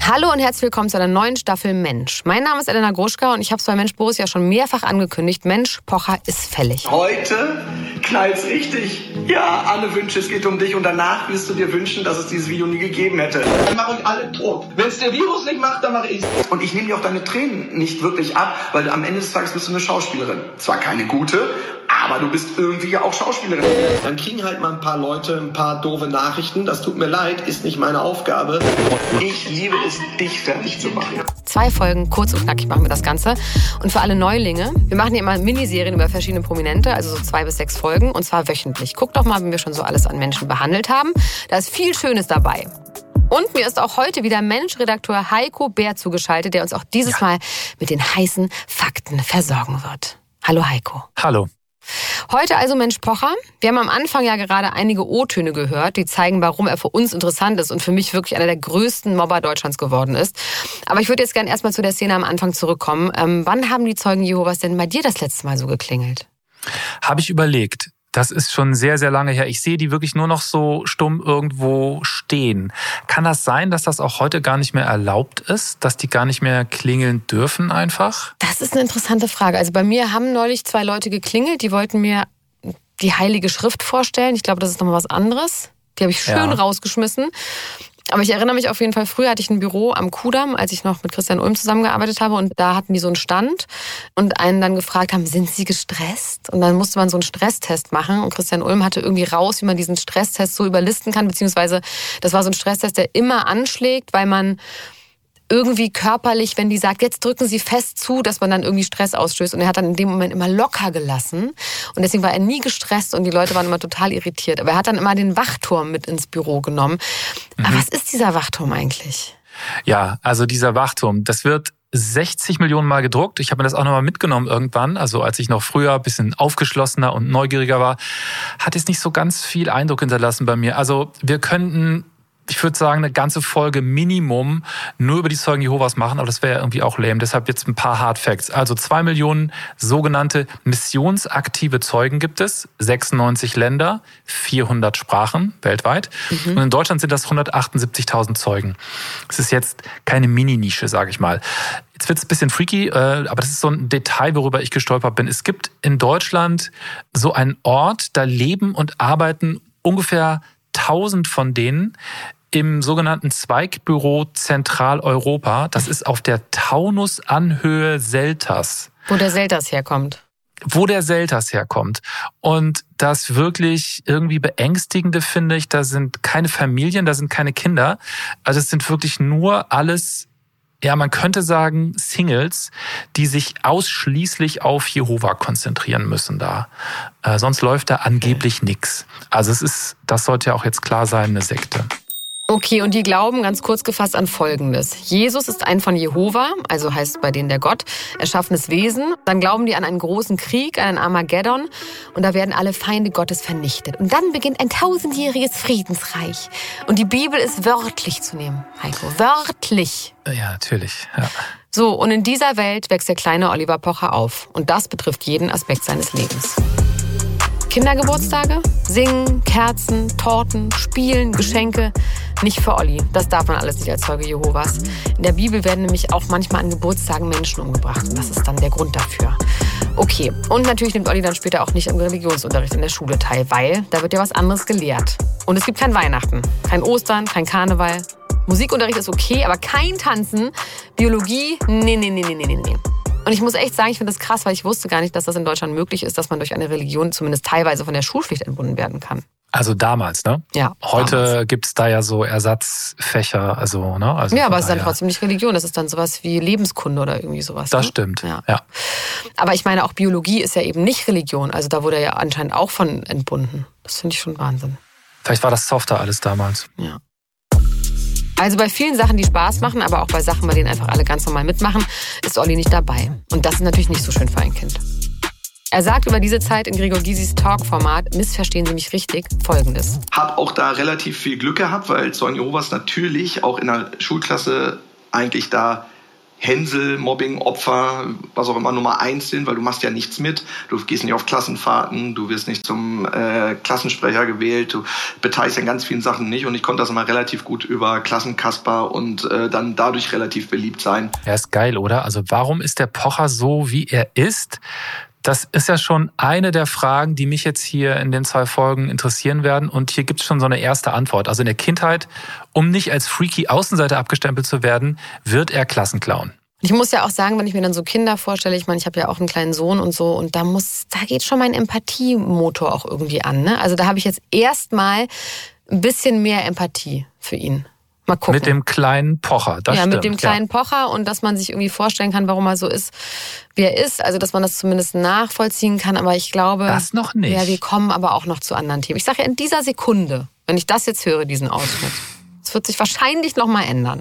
Hallo und herzlich willkommen zu einer neuen Staffel Mensch. Mein Name ist Elena Gruschka und ich habe es bei Mensch Borussia schon mehrfach angekündigt. Mensch, Pocher ist fällig. Heute knallt's richtig. Ja, alle Wünsche, es geht um dich und danach wirst du dir wünschen, dass es dieses Video nie gegeben hätte. Dann mach euch alle tot. Wenn es der Virus nicht macht, dann mache ich's. Und ich nehme dir auch deine Tränen nicht wirklich ab, weil am Ende des Tages bist du eine Schauspielerin. Zwar keine gute, aber du bist irgendwie ja auch Schauspielerin. Dann kriegen halt mal ein paar Leute ein paar doofe Nachrichten. Das tut mir leid, ist nicht meine Aufgabe. Ich liebe es, dich fertig zu machen. 2 Folgen, kurz und knackig machen wir das Ganze. Und für alle Neulinge, wir machen hier immer Miniserien über verschiedene Prominente, also so 2 bis 6 Folgen, und zwar wöchentlich. Guckt doch mal, wenn wir schon so alles an Menschen behandelt haben. Da ist viel Schönes dabei. Und mir ist auch heute wieder Mensch-Redakteur Heiko Bär zugeschaltet, der uns auch dieses Mal mit den heißen Fakten versorgen wird. Hallo Heiko. Hallo. Heute also Mensch Pocher. Wir haben am Anfang ja gerade einige O-Töne gehört, die zeigen, warum er für uns interessant ist und für mich wirklich einer der größten Mobber Deutschlands geworden ist. Aber ich würde jetzt gerne erstmal zu der Szene am Anfang zurückkommen. Wann haben die Zeugen Jehovas denn bei dir das letzte Mal so geklingelt? Habe ich überlegt. Das ist schon sehr, sehr lange her. Ich sehe die wirklich nur noch so stumm irgendwo stehen. Kann das sein, dass das auch heute gar nicht mehr erlaubt ist? Dass die gar nicht mehr klingeln dürfen einfach? Das ist eine interessante Frage. Also bei mir haben neulich 2 Leute geklingelt, die wollten mir die Heilige Schrift vorstellen. Ich glaube, das ist nochmal was anderes. Die habe ich schön rausgeschmissen. Aber ich erinnere mich auf jeden Fall, früher hatte ich ein Büro am Kudamm, als ich noch mit Christian Ulm zusammengearbeitet habe. Und da hatten die so einen Stand und einen dann gefragt haben, sind Sie gestresst? Und dann musste man so einen Stresstest machen. Und Christian Ulm hatte irgendwie raus, wie man diesen Stresstest so überlisten kann. Beziehungsweise das war so ein Stresstest, der immer anschlägt, weil man irgendwie körperlich, wenn die sagt, jetzt drücken Sie fest zu, dass man dann irgendwie Stress ausstößt. Und er hat dann in dem Moment immer locker gelassen. Und deswegen war er nie gestresst und die Leute waren immer total irritiert. Aber er hat dann immer den Wachturm mit ins Büro genommen. Aber was ist dieser Wachturm eigentlich? Ja, also dieser Wachturm, das wird 60 Millionen Mal gedruckt. Ich habe mir das auch nochmal mitgenommen irgendwann. Also als ich noch früher ein bisschen aufgeschlossener und neugieriger war, hat es nicht so ganz viel Eindruck hinterlassen bei mir. Also wir könnten, ich würde sagen, eine ganze Folge Minimum nur über die Zeugen Jehovas machen, aber das wäre ja irgendwie auch lame. Deshalb jetzt ein paar Hard Facts. Also 2 Millionen sogenannte missionsaktive Zeugen gibt es, 96 Länder, 400 Sprachen weltweit. Und in Deutschland sind das 178.000 Zeugen. Das ist jetzt keine Mini-Nische, sage ich mal. Jetzt wird es ein bisschen freaky, aber das ist so ein Detail, worüber ich gestolpert bin. Es gibt in Deutschland so einen Ort, da leben und arbeiten ungefähr 1000 von denen im sogenannten Zweigbüro Zentraleuropa. Das ist auf der Taunusanhöhe Selters. Wo der Selters herkommt. Und das wirklich irgendwie Beängstigende finde ich, da sind keine Familien, da sind keine Kinder. Also es sind wirklich nur alles, ja, man könnte sagen, Singles, die sich ausschließlich auf Jehova konzentrieren müssen da. Sonst läuft da angeblich nichts. Also das sollte ja auch jetzt klar sein, eine Sekte. Okay, und die glauben ganz kurz gefasst an Folgendes. Jesus ist ein von Jehova, also heißt bei denen der Gott, erschaffenes Wesen. Dann glauben die an einen großen Krieg, an einen Armageddon. Und da werden alle Feinde Gottes vernichtet. Und dann beginnt ein 1000-jähriges Friedensreich. Und die Bibel ist wörtlich zu nehmen, Heiko. Wörtlich. Ja, natürlich. Ja. So, und in dieser Welt wächst der kleine Oliver Pocher auf. Und das betrifft jeden Aspekt seines Lebens. Kindergeburtstage, Singen, Kerzen, Torten, Spielen, Geschenke. Nicht für Olli. Das darf man alles nicht als Zeuge Jehovas. In der Bibel werden nämlich auch manchmal an Geburtstagen Menschen umgebracht. Und das ist dann der Grund dafür. Okay, und natürlich nimmt Olli dann später auch nicht am Religionsunterricht in der Schule teil, weil da wird ja was anderes gelehrt. Und es gibt kein Weihnachten, kein Ostern, kein Karneval. Musikunterricht ist okay, aber kein Tanzen. Biologie, nee. Und ich muss echt sagen, ich finde das krass, weil ich wusste gar nicht, dass das in Deutschland möglich ist, dass man durch eine Religion zumindest teilweise von der Schulpflicht entbunden werden kann. Also damals, ne? Ja. Heute gibt's da ja so Ersatzfächer, also, ne? Also ja, aber es ist dann trotzdem nicht Religion, das ist dann sowas wie Lebenskunde oder irgendwie sowas. Das ne? stimmt, ja. Aber ich meine, auch Biologie ist ja eben nicht Religion, also da wurde er ja anscheinend auch von entbunden. Das finde ich schon Wahnsinn. Vielleicht war das softer alles damals. Ja. Also bei vielen Sachen, die Spaß machen, aber auch bei Sachen, bei denen einfach alle ganz normal mitmachen, ist Olli nicht dabei. Und das ist natürlich nicht so schön für ein Kind. Er sagt über diese Zeit in Gregor Gysis Talk-Format, missverstehen Sie mich richtig, Folgendes. Hab auch da relativ viel Glück gehabt, weil Zeugen Jehovas natürlich auch in der Schulklasse eigentlich da Hänsel, Mobbing, Opfer, was auch immer Nummer 1 sind, weil du machst ja nichts mit. Du gehst nicht auf Klassenfahrten, du wirst nicht zum Klassensprecher gewählt, du beteiligst an ganz vielen Sachen nicht. Und ich konnte das immer relativ gut über Klassenkasper und dann dadurch relativ beliebt sein. Ja, ist geil, oder? Also warum ist der Pocher so, wie er ist? Das ist ja schon eine der Fragen, die mich jetzt hier in den 2 Folgen interessieren werden. Und hier gibt es schon so eine erste Antwort. Also in der Kindheit, um nicht als freaky Außenseiter abgestempelt zu werden, wird er Klassenclown. Ich muss ja auch sagen, wenn ich mir dann so Kinder vorstelle, ich meine, ich habe ja auch einen kleinen Sohn und so, und da geht schon mein Empathiemotor auch irgendwie an. Ne? Also da habe ich jetzt erstmal ein bisschen mehr Empathie für ihn. Mal gucken. Mit dem kleinen Pocher, das stimmt. Ja, mit dem kleinen Pocher, und dass man sich irgendwie vorstellen kann, warum er so ist, wie er ist. Also, dass man das zumindest nachvollziehen kann. Aber ich glaube... Das noch nicht. Ja, wir kommen aber auch noch zu anderen Themen. Ich sage ja, in dieser Sekunde, wenn ich das jetzt höre, diesen Ausschnitt, es wird sich wahrscheinlich noch mal ändern.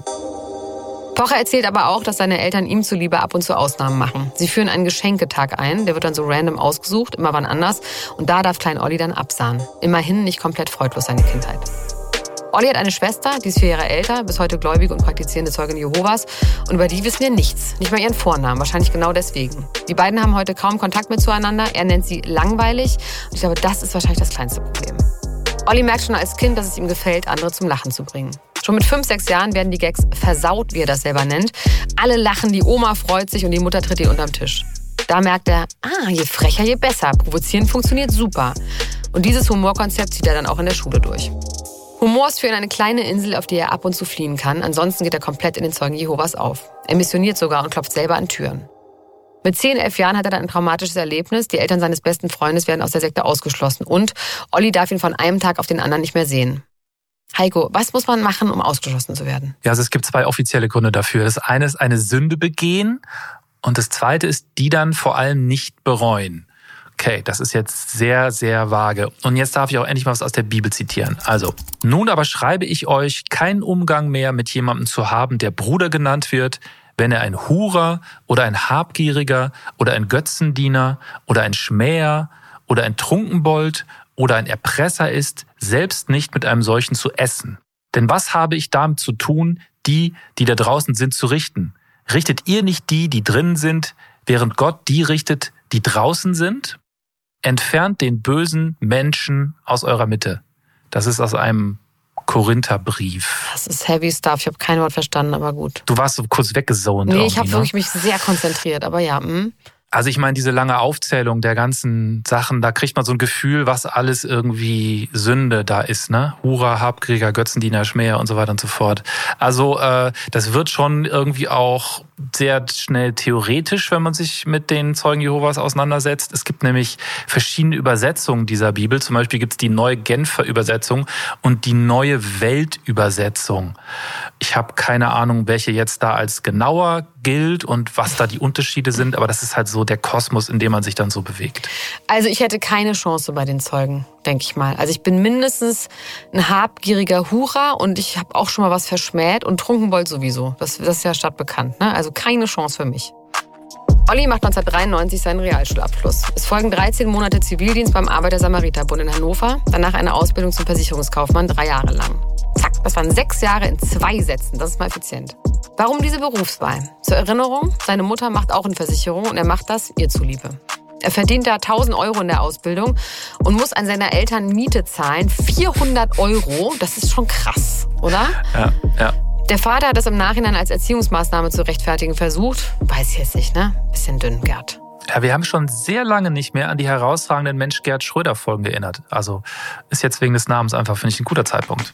Pocher erzählt aber auch, dass seine Eltern ihm zuliebe ab und zu Ausnahmen machen. Sie führen einen Geschenketag ein, der wird dann so random ausgesucht, immer wann anders. Und da darf Klein Olli dann absahen. Immerhin nicht komplett freudlos seine Kindheit. Olli hat eine Schwester, die ist 4 Jahre älter, bis heute gläubige und praktizierende Zeugin Jehovas. Und über die wissen wir nichts, nicht mal ihren Vornamen, wahrscheinlich genau deswegen. Die beiden haben heute kaum Kontakt mehr zueinander. Er nennt sie langweilig. Und ich glaube, das ist wahrscheinlich das kleinste Problem. Olli merkt schon als Kind, dass es ihm gefällt, andere zum Lachen zu bringen. Schon mit 5, 6 Jahren werden die Gags versaut, wie er das selber nennt. Alle lachen, die Oma freut sich und die Mutter tritt ihr unterm Tisch. Da merkt er, je frecher, je besser. Provozieren funktioniert super. Und dieses Humorkonzept zieht er dann auch in der Schule durch. Humor ist für ihn eine kleine Insel, auf die er ab und zu fliehen kann. Ansonsten geht er komplett in den Zeugen Jehovas auf. Er missioniert sogar und klopft selber an Türen. Mit 10, 11 Jahren hat er dann ein traumatisches Erlebnis. Die Eltern seines besten Freundes werden aus der Sekte ausgeschlossen. Und Olli darf ihn von einem Tag auf den anderen nicht mehr sehen. Heiko, was muss man machen, um ausgeschlossen zu werden? Ja, also es gibt 2 offizielle Gründe dafür. Das eine ist eine Sünde begehen und das zweite ist, die dann vor allem nicht bereuen. Okay, das ist jetzt sehr, sehr vage. Und jetzt darf ich auch endlich mal was aus der Bibel zitieren. Also, nun aber schreibe ich euch, keinen Umgang mehr mit jemandem zu haben, der Bruder genannt wird, wenn er ein Hurer oder ein Habgieriger oder ein Götzendiener oder ein Schmäher oder ein Trunkenbold oder ein Erpresser ist, selbst nicht mit einem solchen zu essen. Denn was habe ich damit zu tun, die da draußen sind, zu richten? Richtet ihr nicht die drinnen sind, während Gott die richtet, die draußen sind? Entfernt den bösen Menschen aus eurer Mitte. Das ist aus einem Korintherbrief. Das ist heavy stuff. Ich habe kein Wort verstanden, aber gut. Du warst so kurz weggezont. Nee, ich habe wirklich mich sehr konzentriert, aber ja. Also ich meine, diese lange Aufzählung der ganzen Sachen, da kriegt man so ein Gefühl, was alles irgendwie Sünde da ist, ne? Hurer, Habgieriger, Götzendiener, Schmäher und so weiter und so fort. Also das wird schon irgendwie auch sehr schnell theoretisch, wenn man sich mit den Zeugen Jehovas auseinandersetzt. Es gibt nämlich verschiedene Übersetzungen dieser Bibel. Zum Beispiel gibt es die Neue Genfer Übersetzung und die Neue Weltübersetzung. Ich habe keine Ahnung, welche jetzt da als genauer gilt und was da die Unterschiede sind, aber das ist halt so der Kosmos, in dem man sich dann so bewegt. Also ich hätte keine Chance bei den Zeugen, denke ich mal. Also ich bin mindestens ein habgieriger Hurer und ich habe auch schon mal was verschmäht und Trunkenbold sowieso. Das ist ja stadtbekannt, ne? Also keine Chance für mich. Olli macht 1993 seinen Realschulabschluss. Es folgen 13 Monate Zivildienst beim Arbeiter-Samariter-Bund in Hannover, danach eine Ausbildung zum Versicherungskaufmann 3 Jahre lang. Zack, das waren 6 Jahre in 2 Sätzen, das ist mal effizient. Warum diese Berufswahl? Zur Erinnerung, seine Mutter macht auch eine Versicherung und er macht das ihr zuliebe. Er verdient da 1.000 € in der Ausbildung und muss an seine Eltern Miete zahlen. 400 €, das ist schon krass, oder? Ja. Der Vater hat das im Nachhinein als Erziehungsmaßnahme zu rechtfertigen versucht. Weiß ich jetzt nicht, ne? Bisschen dünn, Gerd. Ja, wir haben schon sehr lange nicht mehr an die herausragenden Mensch Gerd Schröder-Folgen erinnert. Also ist jetzt wegen des Namens einfach, finde ich, ein guter Zeitpunkt.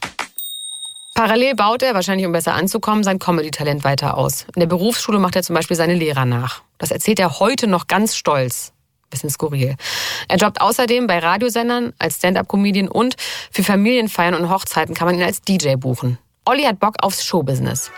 Parallel baut er, wahrscheinlich um besser anzukommen, sein Comedy-Talent weiter aus. In der Berufsschule macht er zum Beispiel seine Lehrer nach. Das erzählt er heute noch ganz stolz. Bisschen skurril. Er jobbt außerdem bei Radiosendern als Stand-up-Comedian und für Familienfeiern und Hochzeiten kann man ihn als DJ buchen. Olli hat Bock aufs Showbusiness.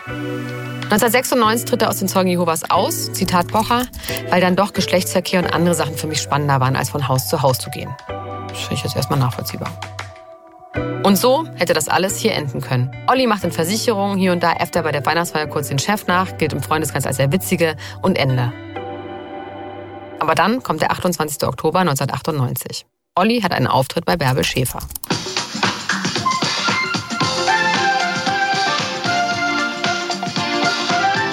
1996 tritt er aus den Zeugen Jehovas aus, Zitat Pocher, weil dann doch Geschlechtsverkehr und andere Sachen für mich spannender waren, als von Haus zu Haus zu gehen. Das finde ich jetzt erstmal nachvollziehbar. Und so hätte das alles hier enden können. Olli macht in Versicherungen, hier und da äfft er bei der Weihnachtsfeier kurz den Chef nach, gilt im Freundeskreis als der Witzige und Ende. Aber dann kommt der 28. Oktober 1998. Olli hat einen Auftritt bei Bärbel Schäfer.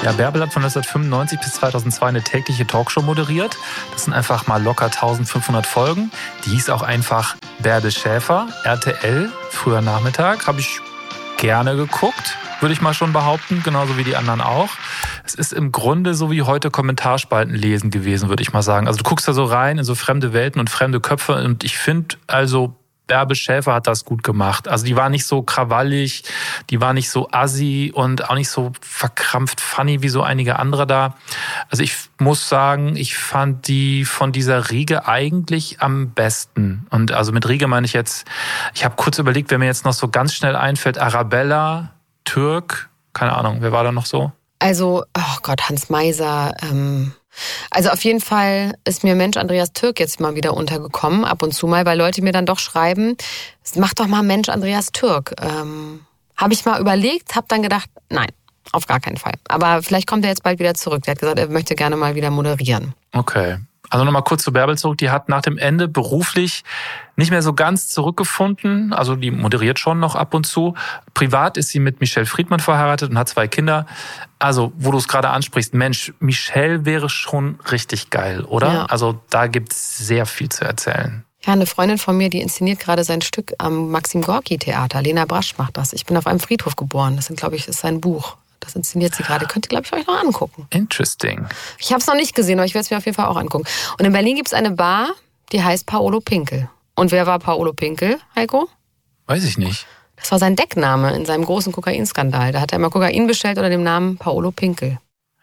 Ja, Bärbel hat von 1995 bis 2002 eine tägliche Talkshow moderiert. Das sind einfach mal locker 1500 Folgen. Die hieß auch einfach Bärbel Schäfer, RTL, früher Nachmittag. Habe ich gerne geguckt, würde ich mal schon behaupten, genauso wie die anderen auch. Es ist im Grunde so wie heute Kommentarspalten lesen gewesen, würde ich mal sagen. Also du guckst da so rein in so fremde Welten und fremde Köpfe und ich finde also, Bärbel Schäfer hat das gut gemacht. Also die war nicht so krawallig, die war nicht so assi und auch nicht so verkrampft funny wie so einige andere da. Also ich muss sagen, ich fand die von dieser Riege eigentlich am besten. Und also mit Riege meine ich jetzt, ich habe kurz überlegt, wer mir jetzt noch so ganz schnell einfällt, Arabella, Türk, keine Ahnung, wer war da noch so? Also, oh Gott, Hans Meiser. Also auf jeden Fall ist mir Mensch Andreas Türk jetzt mal wieder untergekommen, ab und zu mal, weil Leute mir dann doch schreiben, mach doch mal Mensch Andreas Türk. Habe ich mal überlegt, habe dann gedacht, nein, auf gar keinen Fall. Aber vielleicht kommt er jetzt bald wieder zurück. Der hat gesagt, er möchte gerne mal wieder moderieren. Okay. Also nochmal kurz zu Bärbel zurück. Die hat nach dem Ende beruflich nicht mehr so ganz zurückgefunden. Also die moderiert schon noch ab und zu. Privat ist sie mit Michelle Friedmann verheiratet und hat 2 Kinder. Also, wo du es gerade ansprichst, Mensch, Michelle wäre schon richtig geil, oder? Ja. Also da gibt's sehr viel zu erzählen. Ja, eine Freundin von mir, die inszeniert gerade sein Stück am Maxim-Gorki-Theater. Lena Brasch macht das. Ich bin auf einem Friedhof geboren. Das ist sein Buch. Das inszeniert sie gerade. Könnt ihr, glaube ich, euch noch angucken. Interesting. Ich habe es noch nicht gesehen, aber ich werde es mir auf jeden Fall auch angucken. Und in Berlin gibt es eine Bar, die heißt Paolo Pinkel. Und wer war Paolo Pinkel, Heiko? Weiß ich nicht. Das war sein Deckname in seinem großen Kokainskandal. Da hat er immer Kokain bestellt unter dem Namen Paolo Pinkel.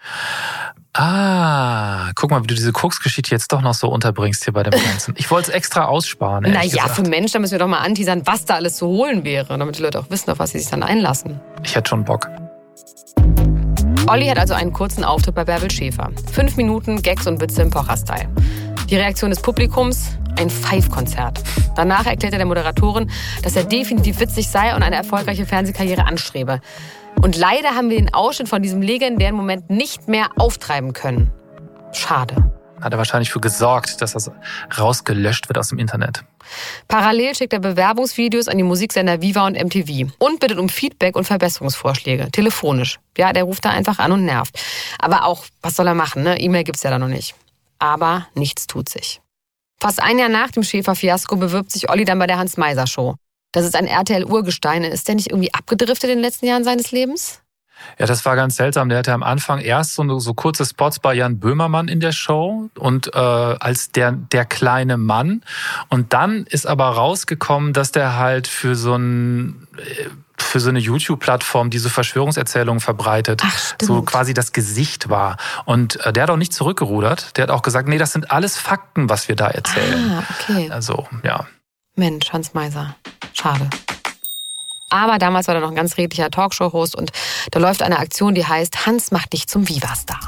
Ah, guck mal, wie du diese Koksgeschichte jetzt doch noch so unterbringst hier bei dem Ganzen. Ich wollte es extra aussparen. Naja, für Menschen, da müssen wir doch mal anteasern, was da alles zu holen wäre, damit die Leute auch wissen, auf was sie sich dann einlassen. Ich hätte schon Bock. Olli hat also einen kurzen Auftritt bei Bärbel Schäfer. 5 Minuten Gags und Witze im Pocher-Style. Die Reaktion des Publikums? Ein Pfeifkonzert. Danach erklärte der Moderatorin, dass er definitiv witzig sei und eine erfolgreiche Fernsehkarriere anstrebe. Und leider haben wir den Ausschnitt von diesem legendären Moment nicht mehr auftreiben können. Schade. Hat er wahrscheinlich für gesorgt, dass das rausgelöscht wird aus dem Internet. Parallel schickt er Bewerbungsvideos an die Musiksender Viva und MTV und bittet um Feedback und Verbesserungsvorschläge, telefonisch. Ja, der ruft da einfach an und nervt. Aber auch, was soll er machen, ne? E-Mail gibt's ja da noch nicht. Aber nichts tut sich. Fast ein Jahr nach dem Schäfer-Fiasko bewirbt sich Olli dann bei der Hans-Meiser-Show. Das ist ein RTL-Urgestein. Ist der nicht irgendwie abgedriftet in den letzten Jahren seines Lebens? Ja, das war ganz seltsam. Der hatte am Anfang erst so kurze Spots bei Jan Böhmermann in der Show und als der kleine Mann. Und dann ist aber rausgekommen, dass der halt für so eine YouTube-Plattform diese Verschwörungserzählungen verbreitet. Ach, stimmt. So quasi das Gesicht war. Und der hat auch nicht zurückgerudert. Der hat auch gesagt, nee, das sind alles Fakten, was wir da erzählen. Ah, okay. Also, ja. Mensch, Hans Meiser. Schade. Aber damals war er noch ein ganz redlicher Talkshow-Host und da läuft eine Aktion, die heißt Hans macht dich zum Viva-Star.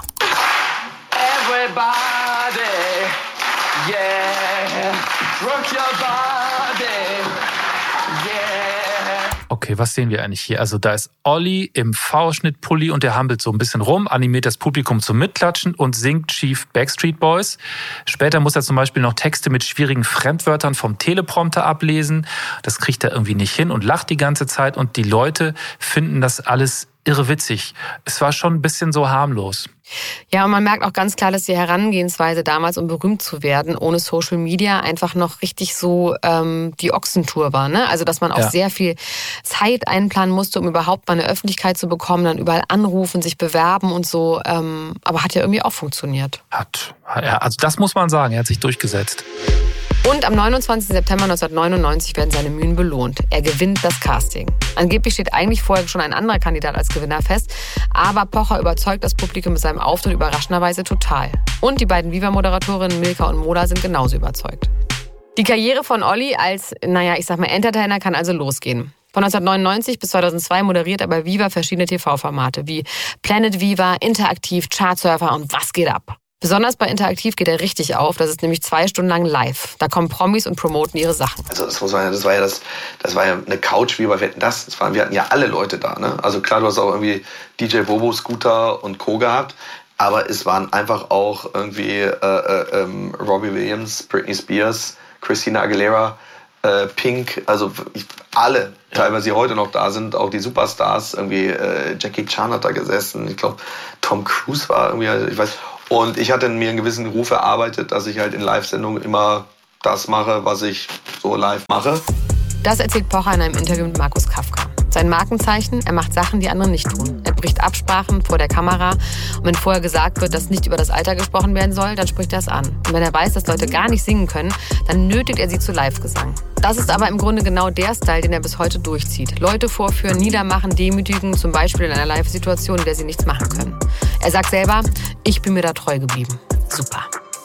Everybody, yeah, rock your body, yeah. Okay, was sehen wir eigentlich hier? Also da ist Olli im V-Schnitt-Pulli und der hampelt so ein bisschen rum, animiert das Publikum zum Mitklatschen und singt Chief Backstreet Boys. Später muss er zum Beispiel noch Texte mit schwierigen Fremdwörtern vom Teleprompter ablesen. Das kriegt er irgendwie nicht hin und lacht die ganze Zeit und die Leute finden das alles irre witzig. Es war schon ein bisschen so harmlos. Ja, und man merkt auch ganz klar, dass die Herangehensweise damals, um berühmt zu werden, ohne Social Media einfach noch richtig so die Ochsentour war. Ne? Also, dass man auch sehr viel Zeit einplanen musste, um überhaupt mal eine Öffentlichkeit zu bekommen, dann überall anrufen, sich bewerben und so. Aber hat ja irgendwie auch funktioniert. Also das muss man sagen, er hat sich durchgesetzt. Und am 29. September 1999 werden seine Mühen belohnt. Er gewinnt das Casting. Angeblich steht eigentlich vorher schon ein anderer Kandidat als Gewinner fest, aber Pocher überzeugt das Publikum mit seinem Auftritt überraschenderweise total. Und die beiden Viva-Moderatorinnen Milka und Mola sind genauso überzeugt. Die Karriere von Olli als, Entertainer kann also losgehen. Von 1999 bis 2002 moderiert er bei Viva verschiedene TV-Formate wie Planet Viva, Interaktiv, Chartsurfer und Was geht ab? Besonders bei Interaktiv geht er richtig auf. Das ist nämlich 2 Stunden lang live. Da kommen Promis und promoten ihre Sachen. Also das war ja eine Couch wie bei Wetten, das. Wir hatten ja alle Leute da. Ne? Also klar, du hast auch irgendwie DJ Bobo, Scooter und Co. gehabt. Aber es waren einfach auch irgendwie Robbie Williams, Britney Spears, Christina Aguilera. Pink, also alle teilweise, die heute noch da sind, auch die Superstars, irgendwie Jackie Chan hat da gesessen, ich glaube Tom Cruise war irgendwie, ich weiß. Und ich hatte mir einen gewissen Ruf erarbeitet, dass ich halt in Live-Sendungen immer das mache, was ich so live mache. Das erzählt Pocher in einem Interview mit Markus Kafka. Sein Markenzeichen, er macht Sachen, die andere nicht tun. Er bricht Absprachen vor der Kamera. Und wenn vorher gesagt wird, dass nicht über das Alter gesprochen werden soll, dann spricht er es an. Und wenn er weiß, dass Leute gar nicht singen können, dann nötigt er sie zu Live-Gesang. Das ist aber im Grunde genau der Style, den er bis heute durchzieht. Leute vorführen, niedermachen, demütigen, zum Beispiel in einer Live-Situation, in der sie nichts machen können. Er sagt selber, ich bin mir da treu geblieben. Super.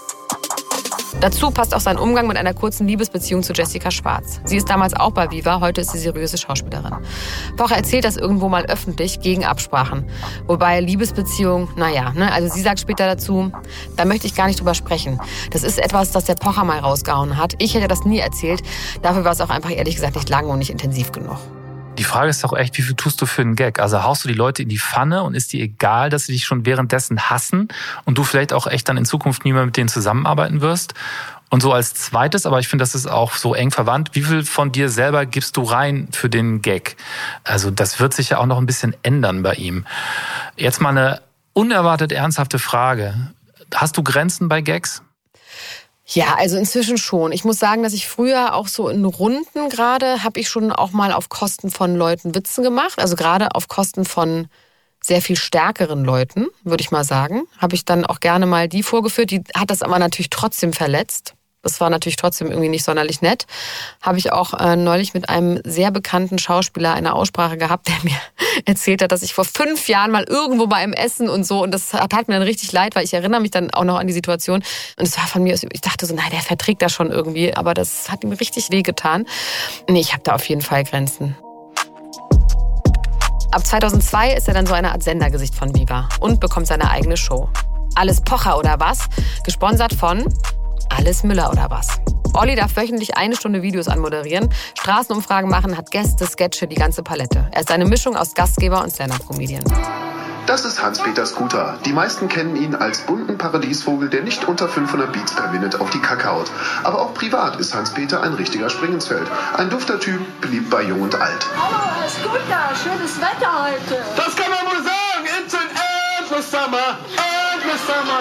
Dazu passt auch sein Umgang mit einer kurzen Liebesbeziehung zu Jessica Schwarz. Sie ist damals auch bei Viva, heute ist sie seriöse Schauspielerin. Pocher erzählt das irgendwo mal öffentlich gegen Absprachen. Wobei Liebesbeziehung, also sie sagt später dazu, da möchte ich gar nicht drüber sprechen. Das ist etwas, das der Pocher mal rausgehauen hat. Ich hätte das nie erzählt. Dafür war es auch einfach ehrlich gesagt nicht lange und nicht intensiv genug. Die Frage ist doch echt, wie viel tust du für einen Gag? Also haust du die Leute in die Pfanne und ist dir egal, dass sie dich schon währenddessen hassen und du vielleicht auch echt dann in Zukunft nie mehr mit denen zusammenarbeiten wirst? Und so als zweites, aber ich finde, das ist auch so eng verwandt, wie viel von dir selber gibst du rein für den Gag? Also das wird sich ja auch noch ein bisschen ändern bei ihm. Jetzt mal eine unerwartet ernsthafte Frage. Hast du Grenzen bei Gags? Ja, also inzwischen schon. Ich muss sagen, dass ich früher auch so in Runden gerade, habe ich schon auch mal auf Kosten von Leuten Witze gemacht. Also gerade auf Kosten von sehr viel stärkeren Leuten, würde ich mal sagen. Habe ich dann auch gerne mal die vorgeführt. Die hat das aber natürlich trotzdem verletzt. Das war natürlich trotzdem irgendwie nicht sonderlich nett. Habe ich auch neulich mit einem sehr bekannten Schauspieler eine Aussprache gehabt, der mir erzählt hat, dass ich vor 5 Jahren mal irgendwo bei einem Essen und so, und das tat mir dann richtig leid, weil ich erinnere mich dann auch noch an die Situation. Und es war von mir, ich dachte so, nein, der verträgt das schon irgendwie, aber das hat ihm richtig wehgetan. Nee, ich habe da auf jeden Fall Grenzen. Ab 2002 ist er dann so eine Art Sendergesicht von Viva und bekommt seine eigene Show. Alles Pocher oder was? Gesponsert von Alles Müller oder was? Olli darf wöchentlich 1 Stunde Videos anmoderieren, Straßenumfragen machen, hat Gäste, Sketche, die ganze Palette. Er ist eine Mischung aus Gastgeber und Stand-up-Comedian. Das ist Hans-Peter Scooter. Die meisten kennen ihn als bunten Paradiesvogel, der nicht unter 500 Beats per Minute auf die Kacke haut. Aber auch privat ist Hans-Peter ein richtiger Springensfeld. Ein dufter Typ, beliebt bei Jung und Alt. Hallo, Herr Scooter, schönes Wetter heute. Das kann man wohl sagen. It's an endless summer. Endless summer.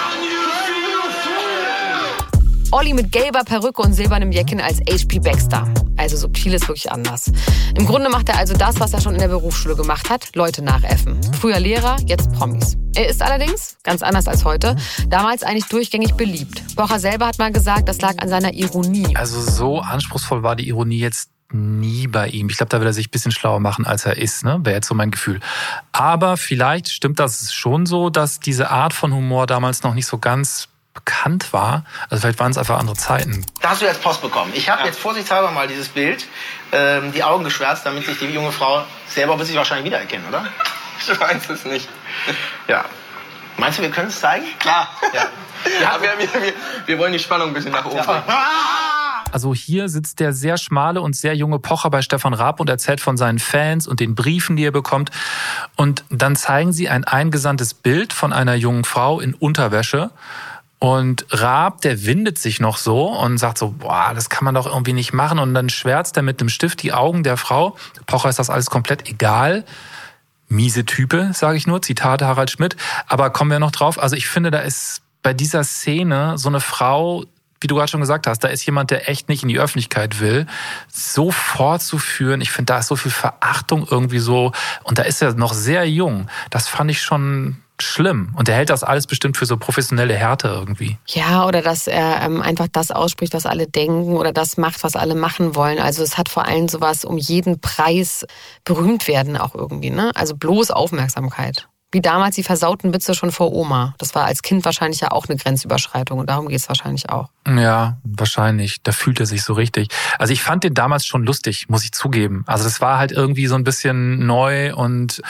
Olli mit gelber Perücke und silbernem Jäckchen als HP Baxter. Also subtil ist wirklich anders. Im Grunde macht er also das, was er schon in der Berufsschule gemacht hat, Leute nachäffen. Früher Lehrer, jetzt Promis. Er ist allerdings, ganz anders als heute, damals eigentlich durchgängig beliebt. Pocher selber hat mal gesagt, das lag an seiner Ironie. Also so anspruchsvoll war die Ironie jetzt nie bei ihm. Ich glaube, da will er sich ein bisschen schlauer machen, als er ist, ne? Wäre jetzt so mein Gefühl. Aber vielleicht stimmt das schon so, dass diese Art von Humor damals noch nicht so ganz bekannt war. Also vielleicht waren es einfach andere Zeiten. Da hast du jetzt Post bekommen. Ich habe jetzt vorsichtshalber mal dieses Bild, die Augen geschwärzt, damit sich die junge Frau selber wird sich wahrscheinlich wiedererkennen, oder? Ich weiß es nicht. Ja. Meinst du, wir können es zeigen? Klar. Ja. Ja, wir wollen die Spannung ein bisschen nach oben bringen. Also hier sitzt der sehr schmale und sehr junge Pocher bei Stefan Raab und erzählt von seinen Fans und den Briefen, die er bekommt. Und dann zeigen sie ein eingesandtes Bild von einer jungen Frau in Unterwäsche. Und Raab, der windet sich noch so und sagt so, boah, das kann man doch irgendwie nicht machen. Und dann schwärzt er mit einem Stift die Augen der Frau. Pocher ist das alles komplett egal. Miese Type, sage ich nur. Zitat Harald Schmidt. Aber kommen wir noch drauf. Also ich finde, da ist bei dieser Szene so eine Frau, wie du gerade schon gesagt hast, da ist jemand, der echt nicht in die Öffentlichkeit will, so fortzuführen. Ich finde, da ist so viel Verachtung irgendwie so. Und da ist er noch sehr jung. Das fand ich schon schlimm. Und er hält das alles bestimmt für so professionelle Härte irgendwie. Ja, oder dass er einfach das ausspricht, was alle denken, oder das macht, was alle machen wollen. Also es hat vor allem sowas um jeden Preis berühmt werden auch irgendwie, ne? Also bloß Aufmerksamkeit. Wie damals die versauten Witze schon vor Oma. Das war als Kind wahrscheinlich ja auch eine Grenzüberschreitung und darum geht es wahrscheinlich auch. Ja, wahrscheinlich. Da fühlt er sich so richtig. Also ich fand den damals schon lustig, muss ich zugeben. Also das war halt irgendwie so ein bisschen neu und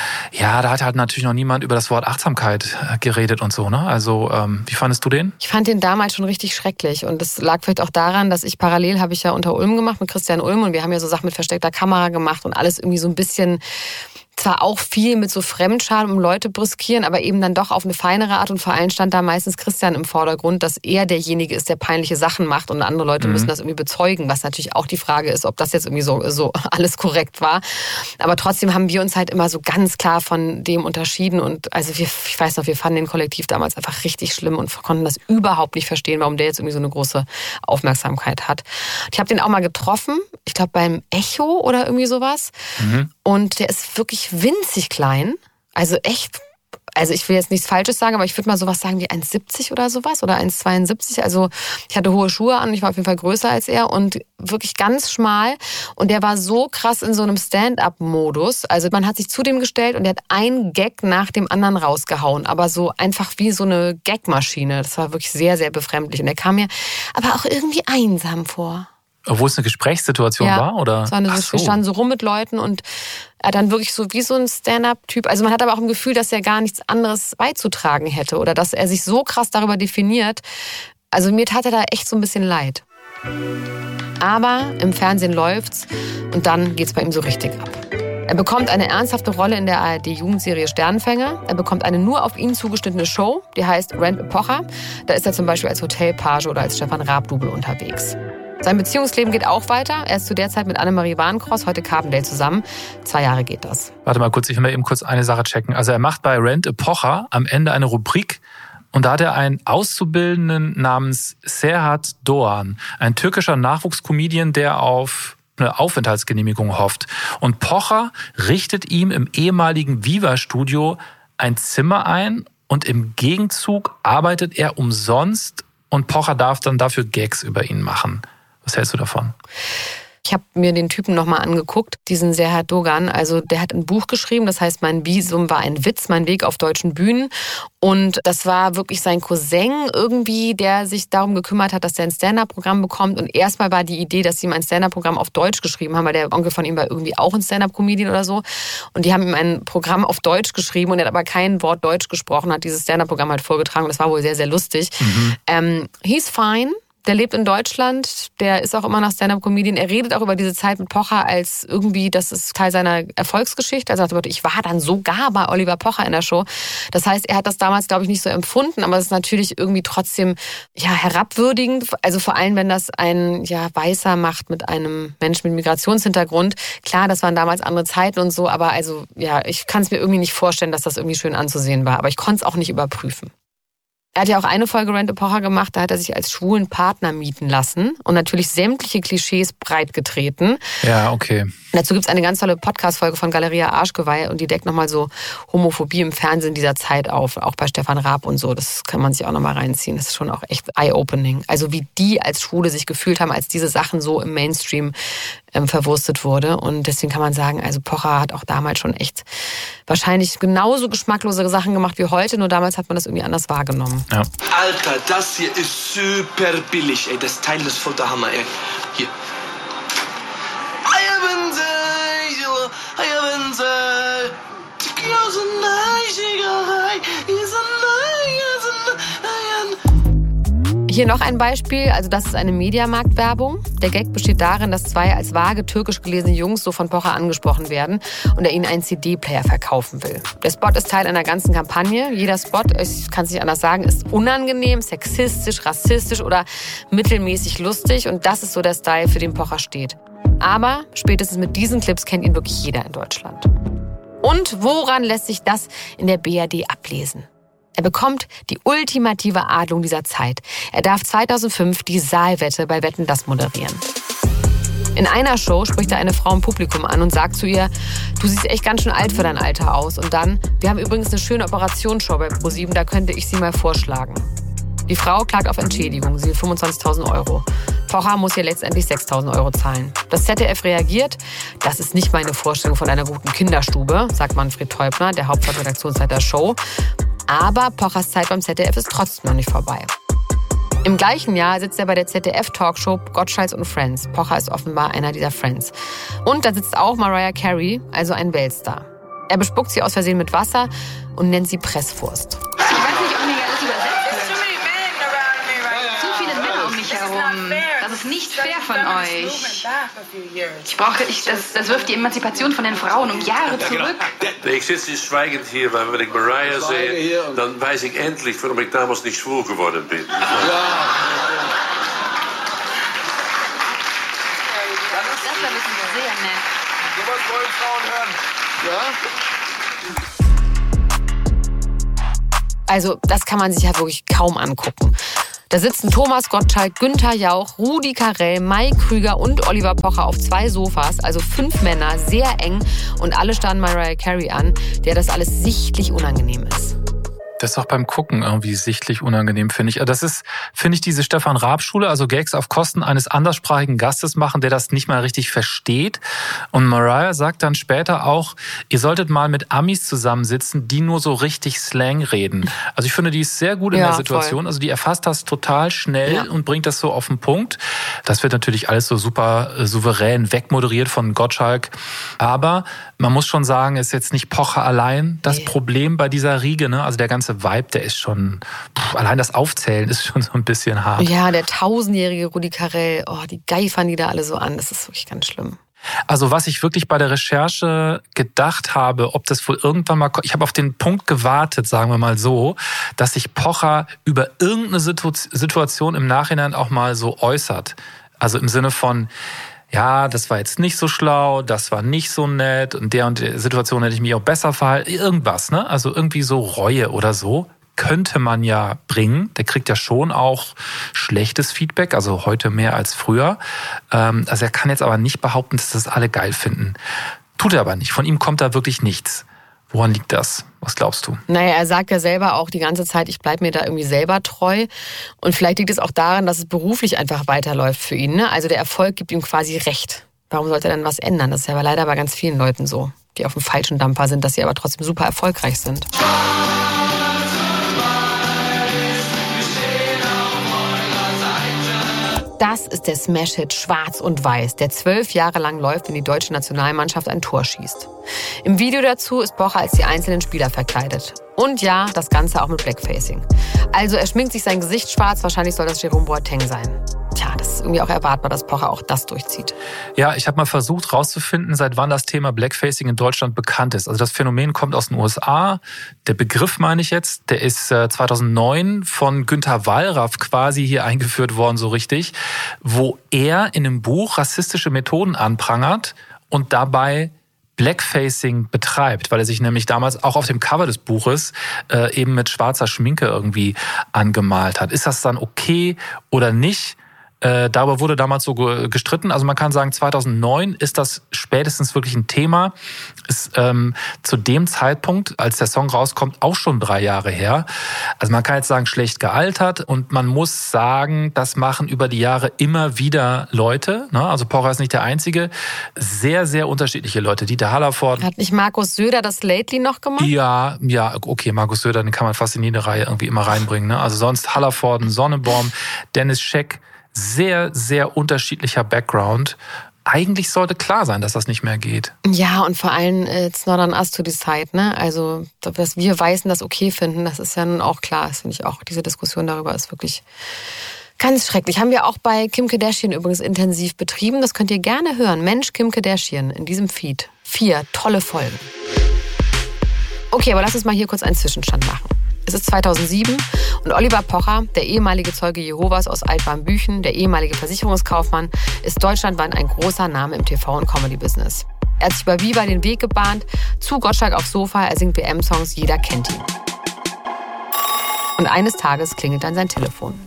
ja, da hat halt natürlich noch niemand über das Wort Achtsamkeit geredet und so, ne? Also wie fandest du den? Ich fand den damals schon richtig schrecklich und das lag vielleicht auch daran, dass ich parallel habe ich ja Unter Ulm gemacht mit Christian Ulm und wir haben ja so Sachen mit versteckter Kamera gemacht und alles irgendwie so ein bisschen zwar auch viel mit so Fremdscham um Leute brüskieren, aber eben dann doch auf eine feinere Art. Und vor allem stand da meistens Christian im Vordergrund, dass er derjenige ist, der peinliche Sachen macht und andere Leute müssen das irgendwie bezeugen, was natürlich auch die Frage ist, ob das jetzt irgendwie so alles korrekt war. Aber trotzdem haben wir uns halt immer so ganz klar von dem unterschieden und also ich weiß noch, wir fanden den Kollektiv damals einfach richtig schlimm und konnten das überhaupt nicht verstehen, warum der jetzt irgendwie so eine große Aufmerksamkeit hat. Ich habe den auch mal getroffen, ich glaube beim Echo oder irgendwie sowas. Und der ist wirklich winzig klein. Also echt, also ich will jetzt nichts Falsches sagen, aber ich würde mal sowas sagen wie 1,70 oder sowas oder 1,72. Also ich hatte hohe Schuhe an, ich war auf jeden Fall größer als er und wirklich ganz schmal. Und der war so krass in so einem Stand-up-Modus. Also man hat sich zu dem gestellt und der hat einen Gag nach dem anderen rausgehauen. Aber so einfach wie so eine Gagmaschine. Das war wirklich sehr, sehr befremdlich. Und der kam mir aber auch irgendwie einsam vor. Wo es eine Gesprächssituation war? Oder? Wir standen so rum mit Leuten und er dann wirklich so wie so ein Stand-up-Typ. Also man hat aber auch ein Gefühl, dass er gar nichts anderes beizutragen hätte oder dass er sich so krass darüber definiert. Also mir tat er da echt so ein bisschen leid. Aber im Fernsehen läuft's und dann geht's bei ihm so richtig ab. Er bekommt eine ernsthafte Rolle in der ARD-Jugendserie Sternenfänger. Er bekommt eine nur auf ihn zugeschnittene Show, die heißt Rent a Pocher. Da ist er zum Beispiel als Hotelpage oder als Stefan Raab-Double unterwegs. Sein Beziehungsleben geht auch weiter. Er ist zu der Zeit mit Annemarie Warncross, heute Carbondale, zusammen. 2 Jahre geht das. Warte mal kurz, ich will mal eben kurz eine Sache checken. Also er macht bei Rent a Pocher am Ende eine Rubrik und da hat er einen Auszubildenden namens Serhat Doğan, ein türkischer Nachwuchscomedian, der auf eine Aufenthaltsgenehmigung hofft. Und Pocher richtet ihm im ehemaligen Viva-Studio ein Zimmer ein und im Gegenzug arbeitet er umsonst und Pocher darf dann dafür Gags über ihn machen. Was hältst du davon? Ich habe mir den Typen nochmal angeguckt, diesen Serhat Doğan. Also der hat ein Buch geschrieben, das heißt Mein Visum war ein Witz, mein Weg auf deutschen Bühnen. Und das war wirklich sein Cousin irgendwie, der sich darum gekümmert hat, dass er ein Stand-Up-Programm bekommt. Und erstmal war die Idee, dass sie ihm ein Stand-Up-Programm auf Deutsch geschrieben haben, weil der Onkel von ihm war irgendwie auch ein Stand-Up-Comedian oder so. Und die haben ihm ein Programm auf Deutsch geschrieben und er hat aber kein Wort Deutsch gesprochen, hat dieses Stand-Up-Programm halt vorgetragen. Und das war wohl sehr, sehr lustig. He's fine. Der lebt in Deutschland, der ist auch immer noch Stand-Up-Comedian. Er redet auch über diese Zeit mit Pocher als irgendwie, das ist Teil seiner Erfolgsgeschichte. Also ich war dann sogar bei Oliver Pocher in der Show. Das heißt, er hat das damals, glaube ich, nicht so empfunden, aber es ist natürlich irgendwie trotzdem herabwürdigend. Also vor allem, wenn das ein Weißer macht mit einem Menschen mit Migrationshintergrund. Klar, das waren damals andere Zeiten und so, aber also ich kann es mir irgendwie nicht vorstellen, dass das irgendwie schön anzusehen war. Aber ich konnte es auch nicht überprüfen. Er hat ja auch eine Folge Rent a Pocher gemacht, da hat er sich als schwulen Partner mieten lassen und natürlich sämtliche Klischees breitgetreten. Ja, okay. Dazu gibt es eine ganz tolle Podcast-Folge von Galeria Arschgeweih und die deckt nochmal so Homophobie im Fernsehen dieser Zeit auf, auch bei Stefan Raab und so. Das kann man sich auch nochmal reinziehen. Das ist schon auch echt eye-opening. Also wie die als Schwule sich gefühlt haben, als diese Sachen so im Mainstream verwurstet wurde. Und deswegen kann man sagen, also Pocher hat auch damals schon echt wahrscheinlich genauso geschmacklose Sachen gemacht wie heute, nur damals hat man das irgendwie anders wahrgenommen. Ja. Alter, das hier ist super billig, ey. Das Teil ist voll der Hammer, ey. Hier. Hier noch ein Beispiel, also das ist eine Mediamarkt-Werbung. Der Gag besteht darin, dass 2 als vage türkisch gelesene Jungs so von Pocher angesprochen werden und er ihnen einen CD-Player verkaufen will. Der Spot ist Teil einer ganzen Kampagne. Jeder Spot, ich kann es nicht anders sagen, ist unangenehm, sexistisch, rassistisch oder mittelmäßig lustig und das ist so der Style, für den Pocher steht. Aber spätestens mit diesen Clips kennt ihn wirklich jeder in Deutschland. Und woran lässt sich das in der BRD ablesen? Er bekommt die ultimative Adlung dieser Zeit. Er darf 2005 die Saalwette bei Wetten, das moderieren. In einer Show spricht er eine Frau im Publikum an und sagt zu ihr, du siehst echt ganz schön alt für dein Alter aus. Und dann, wir haben übrigens eine schöne Operationsshow bei ProSieben, da könnte ich sie mal vorschlagen. Die Frau klagt auf Entschädigung, sie 25.000 €. Pocher muss ihr letztendlich 6.000 € zahlen. Das ZDF reagiert, das ist nicht meine Vorstellung von einer guten Kinderstube, sagt Manfred Teubner, der Hauptstadtredaktionsleiter der Show. Aber Pochers Zeit beim ZDF ist trotzdem noch nicht vorbei. Im gleichen Jahr sitzt er bei der ZDF-Talkshow Gottschalk und Friends. Pocher ist offenbar einer dieser Friends. Und da sitzt auch Mariah Carey, also ein Weltstar. Er bespuckt sie aus Versehen mit Wasser und nennt sie Presswurst. Ich weiß nicht, ob mir alles übersetzt wird. So viele Männer um mich herum. Das ist nicht fair von euch. Das wirft die Emanzipation von den Frauen um Jahre zurück. Ich sitze schweigend hier, weil wenn ich Mariah sehe, dann weiß ich endlich, warum ich damals nicht schwul geworden bin. Das war wirklich sehr nett. Sowas wollen Frauen hören. Ja? Also das kann man sich ja wirklich kaum angucken. Da sitzen Thomas Gottschalk, Günther Jauch, Rudi Carrell, Mai Krüger und Oliver Pocher auf 2 Sofas, also 5 Männer, sehr eng und alle starren Mariah Carey an, der das alles sichtlich unangenehm ist. Das ist auch beim Gucken irgendwie sichtlich unangenehm, finde ich. Das ist, finde ich, diese Stefan Raab-Schule, also Gags auf Kosten eines anderssprachigen Gastes machen, der das nicht mal richtig versteht. Und Mariah sagt dann später auch, ihr solltet mal mit Amis zusammensitzen, die nur so richtig Slang reden. Also ich finde, die ist sehr gut in der Situation. Voll. Also die erfasst das total schnell und bringt das so auf den Punkt. Das wird natürlich alles so super souverän wegmoderiert von Gottschalk. Aber man muss schon sagen, ist jetzt nicht Pocher allein das Problem bei dieser Riege, ne? Also der ganze Vibe, der ist schon, allein das Aufzählen ist schon so ein bisschen hart. Ja, der 1000-jährige Rudi Carrell, die geifern die da alle so an, das ist wirklich ganz schlimm. Also was ich wirklich bei der Recherche gedacht habe, ob das wohl irgendwann mal, ich habe auf den Punkt gewartet, sagen wir mal so, dass sich Pocher über irgendeine Situation im Nachhinein auch mal so äußert. Also im Sinne von, ja, das war jetzt nicht so schlau, das war nicht so nett und der Situation hätte ich mich auch besser verhalten. Irgendwas, ne? Also irgendwie so Reue oder so könnte man ja bringen. Der kriegt ja schon auch schlechtes Feedback, also heute mehr als früher. Also er kann jetzt aber nicht behaupten, dass das alle geil finden. Tut er aber nicht. Von ihm kommt da wirklich nichts. Woran liegt das? Was glaubst du? Naja, er sagt ja selber auch die ganze Zeit, ich bleibe mir da irgendwie selber treu. Und vielleicht liegt es auch daran, dass es beruflich einfach weiterläuft für ihn. Ne? Also der Erfolg gibt ihm quasi recht. Warum sollte er denn was ändern? Das ist ja aber leider bei ganz vielen Leuten so, die auf dem falschen Dampfer sind, dass sie aber trotzdem super erfolgreich sind. Das ist der Smash-Hit Schwarz und Weiß, der 12 Jahre lang läuft, wenn die deutsche Nationalmannschaft ein Tor schießt. Im Video dazu ist Pocher als die einzelnen Spieler verkleidet. Und ja, das Ganze auch mit Blackfacing. Also er schminkt sich sein Gesicht schwarz, wahrscheinlich soll das Jerome Boateng sein. Tja, das ist irgendwie auch erwartbar, dass Pocher auch das durchzieht. Ja, ich habe mal versucht rauszufinden, seit wann das Thema Blackfacing in Deutschland bekannt ist. Also das Phänomen kommt aus den USA. Der Begriff, meine ich jetzt, der ist 2009 von Günter Wallraff quasi hier eingeführt worden, so richtig, wo er in einem Buch rassistische Methoden anprangert und dabei Blackfacing betreibt, weil er sich nämlich damals auch auf dem Cover des Buches eben mit schwarzer Schminke irgendwie angemalt hat. Ist das dann okay oder nicht? Darüber wurde damals so gestritten. Also man kann sagen, 2009 ist das spätestens wirklich ein Thema. Ist zu dem Zeitpunkt, als der Song rauskommt, auch schon 3 Jahre her. Also man kann jetzt sagen, schlecht gealtert. Und man muss sagen, das machen über die Jahre immer wieder Leute. Ne? Also Pocher ist nicht der Einzige. Sehr, sehr unterschiedliche Leute. Dieter Hallervorden. Hat nicht Markus Söder das Lately noch gemacht? Ja, okay, Markus Söder, den kann man fast in jede Reihe irgendwie immer reinbringen. Ne? Also sonst Hallervorden, Sonneborn, Dennis Scheck. Sehr, sehr unterschiedlicher Background. Eigentlich sollte klar sein, dass das nicht mehr geht. Ja, und vor allem, it's not on us to decide, ne? Also, dass wir Weißen das okay finden, das ist ja nun auch klar. Das finde ich auch, diese Diskussion darüber ist wirklich ganz schrecklich. Haben wir auch bei Kim Kardashian übrigens intensiv betrieben. Das könnt ihr gerne hören. Mensch, Kim Kardashian in diesem Feed. 4 tolle Folgen. Okay, aber lass uns mal hier kurz einen Zwischenstand machen. Es ist 2007 und Oliver Pocher, der ehemalige Zeuge Jehovas aus Altwarmbüchen, der ehemalige Versicherungskaufmann, ist deutschlandweit ein großer Name im TV- und Comedy-Business. Er hat sich bei Viva den Weg gebahnt, zu Gottschalk aufs Sofa, er singt WM-Songs, jeder kennt ihn. Und eines Tages klingelt dann sein Telefon.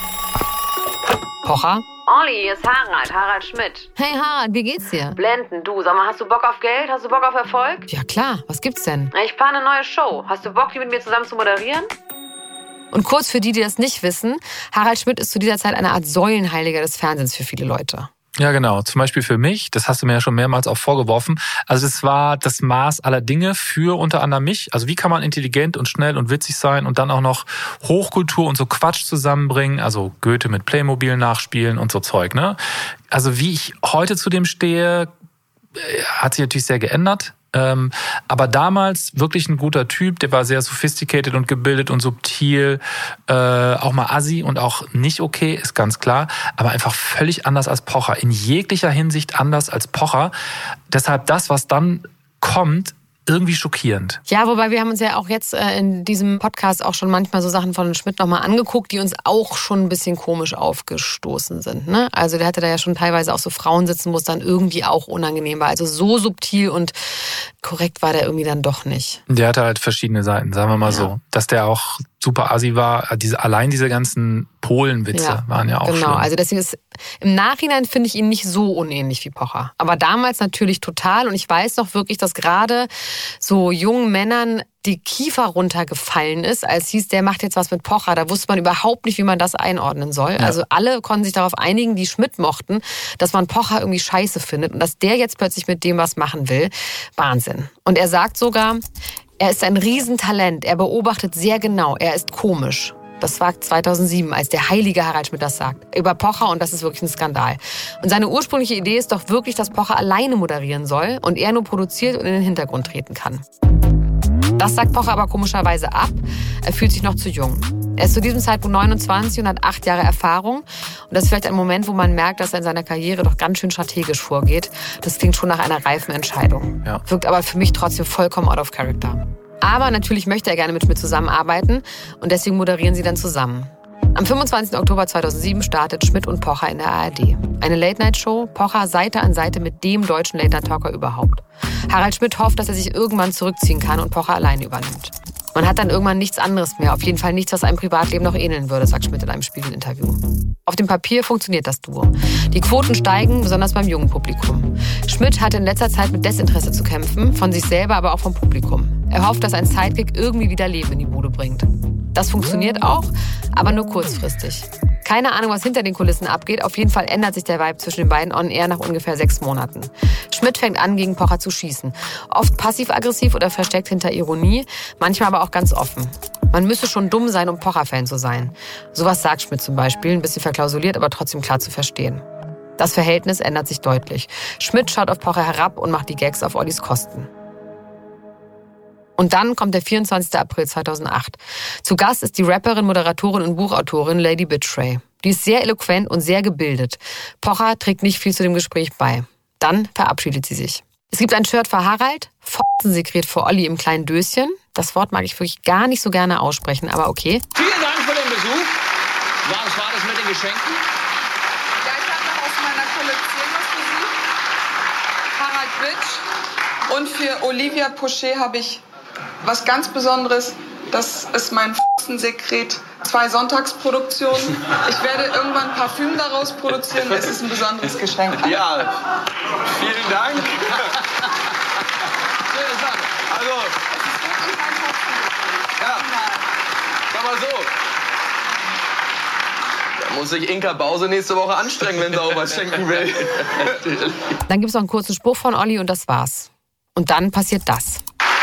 Pocher? Olli, hier ist Harald Schmidt. Hey Harald, wie geht's dir? Blenden, du, sag mal, hast du Bock auf Geld? Hast du Bock auf Erfolg? Ja klar, was gibt's denn? Ich plane eine neue Show. Hast du Bock, die mit mir zusammen zu moderieren? Und kurz für die das nicht wissen, Harald Schmidt ist zu dieser Zeit eine Art Säulenheiliger des Fernsehens für viele Leute. Ja, genau. Zum Beispiel für mich, das hast du mir ja schon mehrmals auch vorgeworfen. Also es war das Maß aller Dinge für unter anderem mich. Also wie kann man intelligent und schnell und witzig sein und dann auch noch Hochkultur und so Quatsch zusammenbringen? Also Goethe mit Playmobil nachspielen und so Zeug, ne? Also wie ich heute zu dem stehe, hat sich natürlich sehr geändert. Aber damals wirklich ein guter Typ, der war sehr sophisticated und gebildet und subtil, auch mal assi und auch nicht okay, ist ganz klar, aber einfach völlig anders als Pocher, in jeglicher Hinsicht anders als Pocher. Deshalb das, was dann kommt, irgendwie schockierend. Ja, wobei wir haben uns ja auch jetzt in diesem Podcast auch schon manchmal so Sachen von Schmidt nochmal angeguckt, die uns auch schon ein bisschen komisch aufgestoßen sind. Ne? Also der hatte da ja schon teilweise auch so Frauen sitzen, wo es dann irgendwie auch unangenehm war. Also so subtil und korrekt war der irgendwie dann doch nicht. Der hatte halt verschiedene Seiten, sagen wir mal so. Dass der auch super assi war, allein diese ganzen Polenwitze waren ja auch schlimm. Genau, also deswegen ist im Nachhinein finde ich ihn nicht so unähnlich wie Pocher. Aber damals natürlich total. Und ich weiß noch wirklich, dass gerade so jungen Männern die Kiefer runtergefallen ist, als hieß, der macht jetzt was mit Pocher. Da wusste man überhaupt nicht, wie man das einordnen soll. Ja. Also alle konnten sich darauf einigen, die Schmidt mochten, dass man Pocher irgendwie scheiße findet. Und dass der jetzt plötzlich mit dem was machen will. Wahnsinn. Und er sagt sogar, er ist ein Riesentalent. Er beobachtet sehr genau. Er ist komisch. Das war 2007, als der heilige Harald Schmidt das sagt. Über Pocher, und das ist wirklich ein Skandal. Und seine ursprüngliche Idee ist doch wirklich, dass Pocher alleine moderieren soll und er nur produziert und in den Hintergrund treten kann. Das sagt Pocher aber komischerweise ab. Er fühlt sich noch zu jung. Er ist zu diesem Zeitpunkt 29 und hat 8 Jahre Erfahrung. Und das ist vielleicht ein Moment, wo man merkt, dass er in seiner Karriere doch ganz schön strategisch vorgeht. Das klingt schon nach einer reifen Entscheidung. Ja. Wirkt aber für mich trotzdem vollkommen out of character. Aber natürlich möchte er gerne mit Schmidt zusammenarbeiten und deswegen moderieren sie dann zusammen. Am 25. Oktober 2007 startet Schmidt und Pocher in der ARD. Eine Late-Night-Show, Pocher Seite an Seite mit dem deutschen Late-Night-Talker überhaupt. Harald Schmidt hofft, dass er sich irgendwann zurückziehen kann und Pocher alleine übernimmt. Man hat dann irgendwann nichts anderes mehr, auf jeden Fall nichts, was einem Privatleben noch ähneln würde, sagt Schmidt in einem Spiegel-Interview. Auf dem Papier funktioniert das Duo. Die Quoten steigen, besonders beim jungen Publikum. Schmidt hatte in letzter Zeit mit Desinteresse zu kämpfen, von sich selber, aber auch vom Publikum. Er hofft, dass ein Sidekick irgendwie wieder Leben in die Bude bringt. Das funktioniert auch, aber nur kurzfristig. Keine Ahnung, was hinter den Kulissen abgeht. Auf jeden Fall ändert sich der Vibe zwischen den beiden on air nach ungefähr 6 Monaten. Schmidt fängt an, gegen Pocher zu schießen. Oft passiv-aggressiv oder versteckt hinter Ironie, manchmal aber auch ganz offen. Man müsse schon dumm sein, um Pocher-Fan zu sein. Sowas sagt Schmidt zum Beispiel, ein bisschen verklausuliert, aber trotzdem klar zu verstehen. Das Verhältnis ändert sich deutlich. Schmidt schaut auf Pocher herab und macht die Gags auf Ollis Kosten. Und dann kommt der 24. April 2008. Zu Gast ist die Rapperin, Moderatorin und Buchautorin Lady Bitchray. Die ist sehr eloquent und sehr gebildet. Pocher trägt nicht viel zu dem Gespräch bei. Dann verabschiedet sie sich. Es gibt ein Shirt für Harald, Fotzensekret für Olli im kleinen Döschen. Das Wort mag ich wirklich gar nicht so gerne aussprechen, aber okay. Vielen Dank für den Besuch. Was war das mit den Geschenken? Ja, ich habe noch aus meiner Kollektion was für Sie. Harald Bitch. Und für Olivia Pochet habe ich was ganz Besonderes. Das ist mein Sekret. 2 Sonntagsproduktionen. Ich werde irgendwann Parfüm daraus produzieren. Es ist ein besonderes Geschenk. Ja, vielen Dank. Also, ja, sag mal so. Da muss sich Inka Bause nächste Woche anstrengen, wenn sie auch was schenken will. Dann gibt es noch einen kurzen Spruch von Olli und das war's. Und dann passiert das.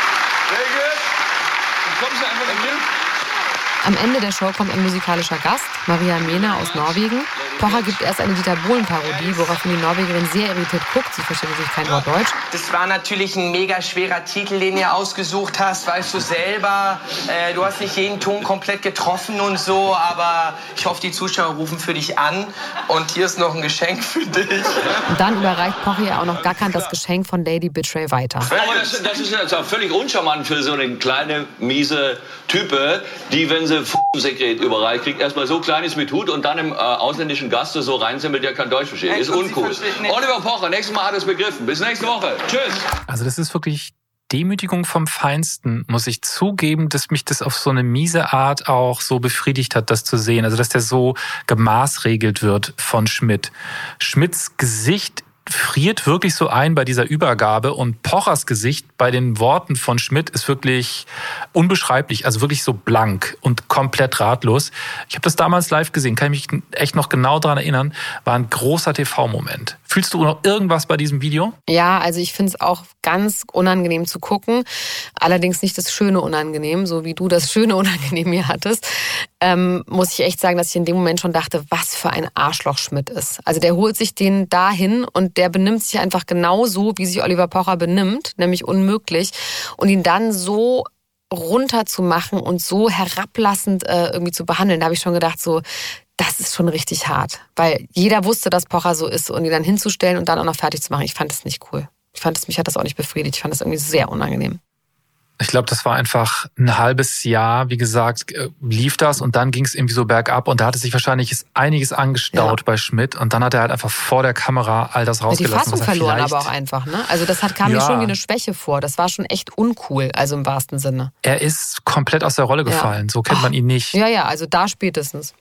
Am Ende der Show kommt ein musikalischer Gast, Maria Mena aus Norwegen. Pocher gibt erst eine Dieter Bohlen-Parodie, woraufhin die Norwegerin sehr irritiert guckt. Sie versteht natürlich kein Wort Deutsch. Das war natürlich ein mega schwerer Titel, den ihr ausgesucht hast, weißt du selber. Du hast nicht jeden Ton komplett getroffen und so, aber ich hoffe, die Zuschauer rufen für dich an. Und hier ist noch ein Geschenk für dich. Und dann überreicht Pocher ja auch noch gackernd das Geschenk von Lady Bitchray weiter. Aber das ist jetzt auch völlig uncharmant für so eine kleine, miese Type, die, wenn sie Sekret überreicht, kriegt erstmal so kleines mit Hut und dann im ausländischen Gast so reinsimmelt, der kein Deutsch versteht. Ist uncool. Oliver Pocher, nächstes Mal hat er es begriffen. Bis nächste Woche. Tschüss. Also das ist wirklich Demütigung vom Feinsten, muss ich zugeben, dass mich das auf so eine miese Art auch so befriedigt hat, das zu sehen. Also dass der so gemaßregelt wird von Schmidt. Schmidts Gesicht friert wirklich so ein bei dieser Übergabe und Pochers Gesicht bei den Worten von Schmidt ist wirklich unbeschreiblich, also wirklich so blank und komplett ratlos. Ich habe das damals live gesehen, kann ich mich echt noch genau daran erinnern, war ein großer TV-Moment. Fühlst du noch irgendwas bei diesem Video? Ja, also ich finde es auch ganz unangenehm zu gucken, allerdings nicht das schöne Unangenehm, so wie du das schöne Unangenehm hier hattest. Muss ich echt sagen, dass ich in dem Moment schon dachte, was für ein Arschloch Schmidt ist. Also der holt sich den dahin und und der benimmt sich einfach genauso, wie sich Oliver Pocher benimmt, nämlich unmöglich. Und ihn dann so runterzumachen und so herablassend irgendwie zu behandeln, da habe ich schon gedacht, so, das ist schon richtig hart. Weil jeder wusste, dass Pocher so ist und ihn dann hinzustellen und dann auch noch fertig zu machen, ich fand das nicht cool. Mich hat das auch nicht befriedigt. Ich fand das irgendwie sehr unangenehm. Ich glaube, das war einfach ein halbes Jahr, wie gesagt, lief das und dann ging es irgendwie so bergab und da hatte sich wahrscheinlich einiges angestaut bei Schmidt und dann hat er halt einfach vor der Kamera all das rausgelassen. Die Fassung verloren aber auch einfach, ne? Also das kam mir schon wie eine Schwäche vor. Das war schon echt uncool, also im wahrsten Sinne. Er ist komplett aus der Rolle gefallen, so kennt man ihn nicht. Ja, also da spätestens.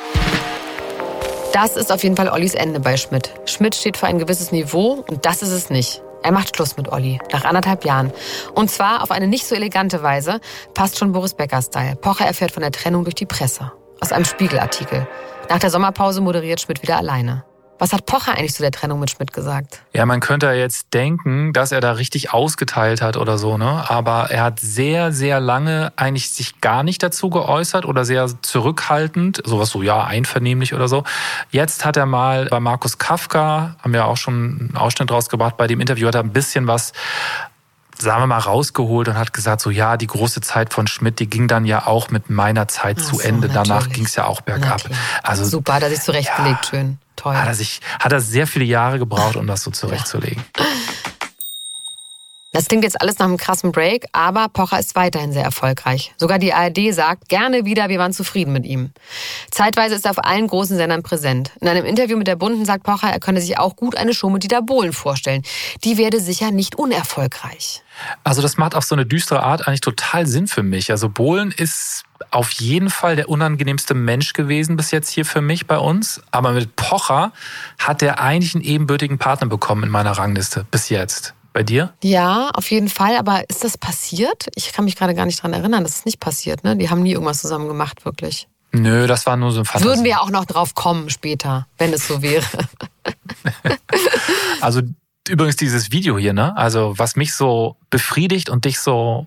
Das ist auf jeden Fall Ollis Ende bei Schmidt. Schmidt steht für ein gewisses Niveau und das ist es nicht. Er macht Schluss mit Olli, nach 1,5 Jahren. Und zwar auf eine nicht so elegante Weise, passt schon Boris Becker-Style. Pocher erfährt von der Trennung durch die Presse. Aus einem Spiegelartikel. Nach der Sommerpause moderiert Schmidt wieder alleine. Was hat Pocher eigentlich zu der Trennung mit Schmidt gesagt? Ja, man könnte ja jetzt denken, dass er da richtig ausgeteilt hat oder so, ne? Aber er hat sehr, sehr lange eigentlich sich gar nicht dazu geäußert oder sehr zurückhaltend, sowas so, ja, einvernehmlich oder so. Jetzt hat er mal bei Markus Kafka, haben wir auch schon einen Ausschnitt rausgebracht, bei dem Interview hat er ein bisschen was, sagen wir mal, rausgeholt und hat gesagt, so ja, die große Zeit von Schmidt, die ging dann ja auch mit meiner Zeit zu Ende. Natürlich. Danach ging es ja auch bergab. Also, super, hat er sich zurechtgelegt, schön. Toll. Hat er sehr viele Jahre gebraucht, um das so zurechtzulegen. Das klingt jetzt alles nach einem krassen Break, aber Pocher ist weiterhin sehr erfolgreich. Sogar die ARD sagt, gerne wieder, wir waren zufrieden mit ihm. Zeitweise ist er auf allen großen Sendern präsent. In einem Interview mit der Bunden sagt Pocher, er könne sich auch gut eine Show mit Dieter Bohlen vorstellen. Die werde sicher nicht unerfolgreich. Also das macht auf so eine düstere Art eigentlich total Sinn für mich. Also Bohlen ist auf jeden Fall der unangenehmste Mensch gewesen bis jetzt hier für mich bei uns. Aber mit Pocher hat er eigentlich einen ebenbürtigen Partner bekommen in meiner Rangliste bis jetzt. Bei dir? Ja, auf jeden Fall. Aber ist das passiert? Ich kann mich gerade gar nicht dran erinnern, das ist nicht passiert. Ne? Die haben nie irgendwas zusammen gemacht, wirklich. Nö, das war nur so ein Fantasie. Würden wir auch noch drauf kommen später, wenn es so wäre. Also übrigens dieses Video hier, ne? Also was mich so befriedigt und dich so,